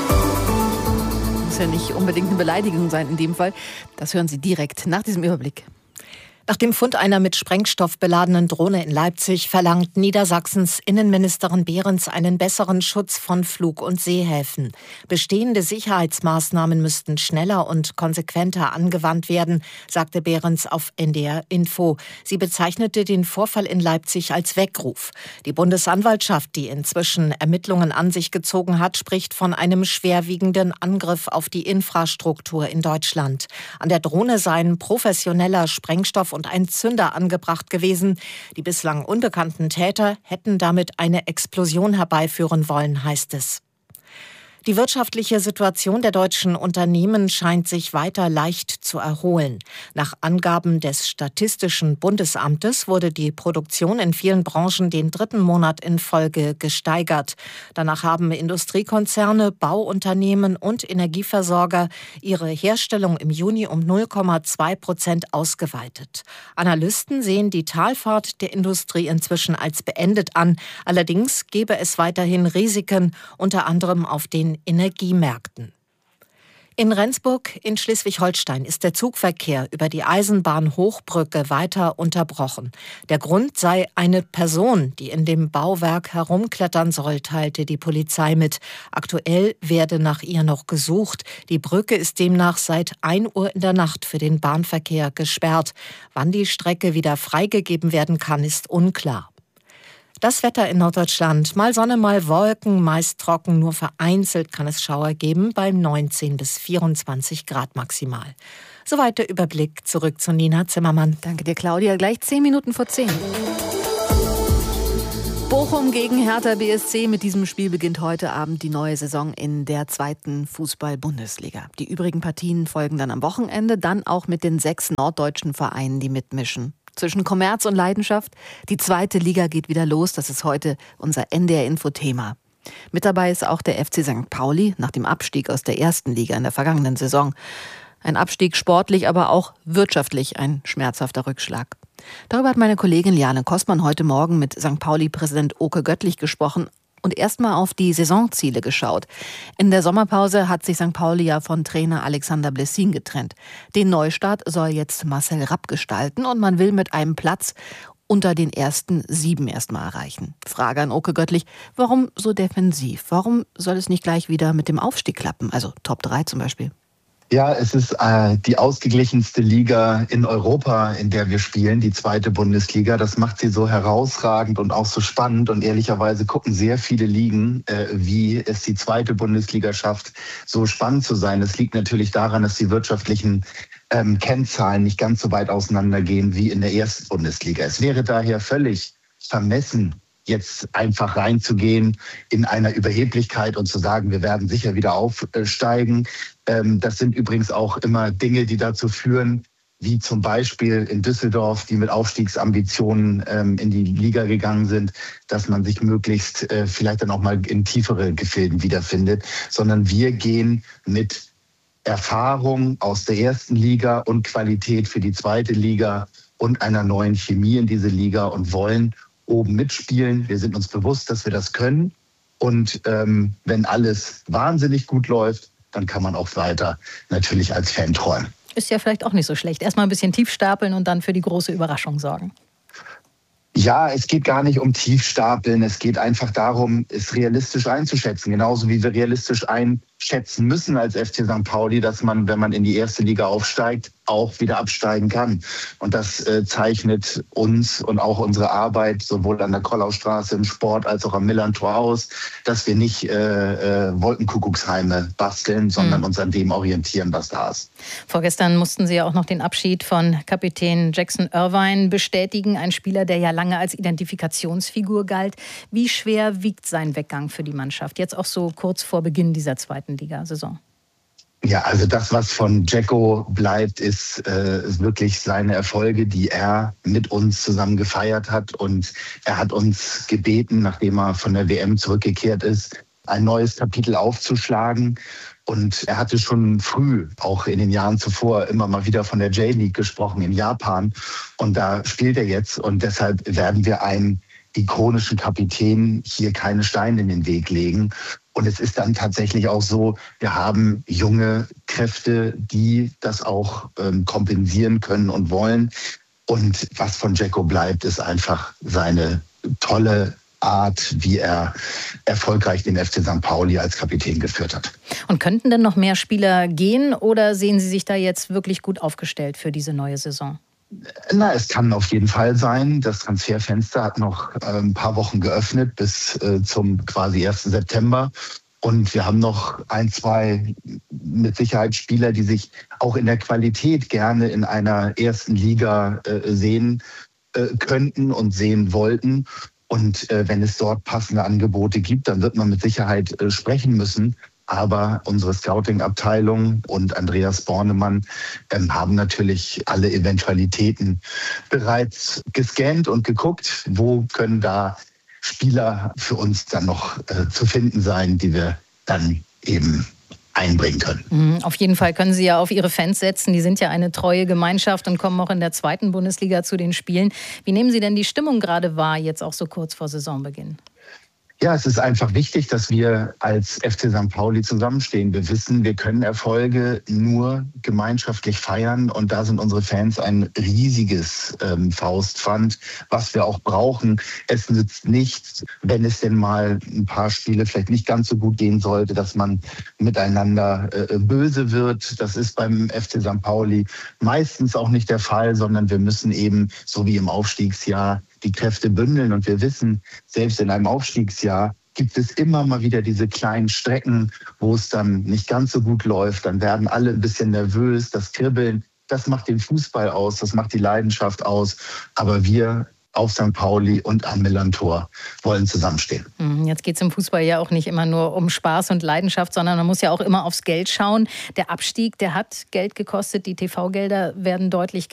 Muss ja nicht unbedingt eine Beleidigung sein in dem Fall. Das hören Sie direkt nach diesem Überblick. Nach dem Fund einer mit Sprengstoff beladenen Drohne in Leipzig verlangt Niedersachsens Innenministerin Behrens einen besseren Schutz von Flug- und Seehäfen. Bestehende Sicherheitsmaßnahmen müssten schneller und konsequenter angewandt werden, sagte Behrens auf N D R Info. Sie bezeichnete den Vorfall in Leipzig als Weckruf. Die Bundesanwaltschaft, die inzwischen Ermittlungen an sich gezogen hat, spricht von einem schwerwiegenden Angriff auf die Infrastruktur in Deutschland. An der Drohne seien professioneller Sprengstoff und ein Zünder angebracht gewesen. Die bislang unbekannten Täter hätten damit eine Explosion herbeiführen wollen, heißt es. Die wirtschaftliche Situation der deutschen Unternehmen scheint sich weiter leicht zu erholen. Nach Angaben des Statistischen Bundesamtes wurde die Produktion in vielen Branchen den dritten Monat in Folge gesteigert. Danach haben Industriekonzerne, Bauunternehmen und Energieversorger ihre Herstellung im Juni um null Komma zwei Prozent ausgeweitet. Analysten sehen die Talfahrt der Industrie inzwischen als beendet an. Allerdings gebe es weiterhin Risiken, unter anderem auf den Energiemärkten. In Rendsburg in Schleswig-Holstein ist der Zugverkehr über die Eisenbahnhochbrücke weiter unterbrochen. Der Grund sei eine Person, die in dem Bauwerk herumklettern soll, teilte die Polizei mit. Aktuell werde nach ihr noch gesucht. Die Brücke ist demnach seit ein Uhr in der Nacht für den Bahnverkehr gesperrt. Wann die Strecke wieder freigegeben werden kann, ist unklar. Das Wetter in Norddeutschland. Mal Sonne, mal Wolken, meist trocken, nur vereinzelt kann es Schauer geben, bei neunzehn bis vierundzwanzig Grad maximal. Soweit der Überblick. Zurück zu Nina Zimmermann. Danke dir, Claudia. Gleich zehn Minuten vor zehn. Bochum gegen Hertha B S C. Mit diesem Spiel beginnt heute Abend die neue Saison in der zweiten Fußball-Bundesliga. Die übrigen Partien folgen dann am Wochenende, dann auch mit den sechs norddeutschen Vereinen, die mitmischen. Zwischen Kommerz und Leidenschaft. Die zweite Liga geht wieder los. Das ist heute unser N D R-Info-Thema. Mit dabei ist auch der F C Sankt Pauli nach dem Abstieg aus der ersten Liga in der vergangenen Saison. Ein Abstieg sportlich, aber auch wirtschaftlich ein schmerzhafter Rückschlag. Darüber hat meine Kollegin Liane Kostmann heute Morgen mit Sankt Pauli-Präsident Oke Göttlich gesprochen und erstmal auf die Saisonziele geschaut. In der Sommerpause hat sich Sankt Pauli ja von Trainer Alexander Blessin getrennt. Den Neustart soll jetzt Marcel Rapp gestalten und man will mit einem Platz unter den ersten sieben erstmal erreichen. Frage an Oke Göttlich, warum so defensiv? Warum soll es nicht gleich wieder mit dem Aufstieg klappen? Also Top drei zum Beispiel. Ja, es ist äh, die ausgeglichenste Liga in Europa, in der wir spielen, die zweite Bundesliga. Das macht sie so herausragend und auch so spannend. Und ehrlicherweise gucken sehr viele Ligen, äh, wie es die zweite Bundesliga schafft, so spannend zu sein. Es liegt natürlich daran, dass die wirtschaftlichen ähm, Kennzahlen nicht ganz so weit auseinandergehen wie in der ersten Bundesliga. Es wäre daher völlig vermessen, jetzt einfach reinzugehen in einer Überheblichkeit und zu sagen, wir werden sicher wieder aufsteigen. Das sind übrigens auch immer Dinge, die dazu führen, wie zum Beispiel in Düsseldorf, die mit Aufstiegsambitionen in die Liga gegangen sind, dass man sich möglichst vielleicht dann auch mal in tiefere Gefilden wiederfindet, sondern wir gehen mit Erfahrung aus der ersten Liga und Qualität für die zweite Liga und einer neuen Chemie in diese Liga und wollen oben mitspielen. Wir sind uns bewusst, dass wir das können. Und ähm, wenn alles wahnsinnig gut läuft, dann kann man auch weiter natürlich als Fan träumen. Ist ja vielleicht auch nicht so schlecht. Erstmal ein bisschen tief stapeln und dann für die große Überraschung sorgen. Ja, es geht gar nicht um Tiefstapeln. Es geht einfach darum, es realistisch einzuschätzen. Genauso wie wir realistisch einschätzen müssen als F C Sankt Pauli, dass man, wenn man in die erste Liga aufsteigt, auch wieder absteigen kann. Und das äh, zeichnet uns und auch unsere Arbeit sowohl an der Kollaustraße im Sport als auch am Millantor aus, dass wir nicht äh, äh, Wolkenkuckucksheime basteln, sondern mhm. uns an dem orientieren, was da ist. Vorgestern mussten Sie ja auch noch den Abschied von Kapitän Jackson Irvine bestätigen, ein Spieler, der ja lange als Identifikationsfigur galt. Wie schwer wiegt sein Weggang für die Mannschaft, jetzt auch so kurz vor Beginn dieser zweiten Liga-Saison? Ja, also das, was von Jacko bleibt, ist, äh, ist wirklich seine Erfolge, die er mit uns zusammen gefeiert hat. Und er hat uns gebeten, nachdem er von der W M zurückgekehrt ist, ein neues Kapitel aufzuschlagen. Und er hatte schon früh, auch in den Jahren zuvor, immer mal wieder von der J-League gesprochen in Japan. Und da spielt er jetzt. Und deshalb werden wir einem ikonischen Kapitän hier keine Steine in den Weg legen. Und es ist dann tatsächlich auch so, wir haben junge Kräfte, die das auch ähm, kompensieren können und wollen. Und was von Jacko bleibt, ist einfach seine tolle Art, wie er erfolgreich den F C Sankt Pauli als Kapitän geführt hat. Und könnten denn noch mehr Spieler gehen oder sehen Sie sich da jetzt wirklich gut aufgestellt für diese neue Saison? Na, es kann auf jeden Fall sein. Das Transferfenster hat noch äh, ein paar Wochen geöffnet bis äh, zum quasi ersten September. Und wir haben noch ein, zwei mit Sicherheit Spieler, die sich auch in der Qualität gerne in einer ersten Liga äh, sehen äh, könnten und sehen wollten. Und äh, wenn es dort passende Angebote gibt, dann wird man mit Sicherheit äh, sprechen müssen. Aber unsere Scouting-Abteilung und Andreas Bornemann ähm, haben natürlich alle Eventualitäten bereits gescannt und geguckt, wo können da Spieler für uns dann noch äh, zu finden sein, die wir dann eben einbringen können. Auf jeden Fall können Sie ja auf Ihre Fans setzen. Die sind ja eine treue Gemeinschaft und kommen auch in der zweiten Bundesliga zu den Spielen. Wie nehmen Sie denn die Stimmung gerade wahr, jetzt auch so kurz vor Saisonbeginn? Ja, es ist einfach wichtig, dass wir als F C Sankt Pauli zusammenstehen. Wir wissen, wir können Erfolge nur gemeinschaftlich feiern und da sind unsere Fans ein riesiges ähm, Faustpfand, was wir auch brauchen. Es nützt nichts, wenn es denn mal ein paar Spiele vielleicht nicht ganz so gut gehen sollte, dass man miteinander äh, böse wird. Das ist beim F C Sankt Pauli meistens auch nicht der Fall, sondern wir müssen eben, so wie im Aufstiegsjahr, die Kräfte bündeln. Und wir wissen, selbst in einem Aufstiegsjahr gibt es immer mal wieder diese kleinen Strecken, wo es dann nicht ganz so gut läuft. Dann werden alle ein bisschen nervös, das Kribbeln, das macht den Fußball aus, das macht die Leidenschaft aus. Aber wir auf Sankt Pauli und am Millantor wollen zusammenstehen. Jetzt geht es im Fußball ja auch nicht immer nur um Spaß und Leidenschaft, sondern man muss ja auch immer aufs Geld schauen. Der Abstieg, der hat Geld gekostet, die T V-Gelder werden deutlich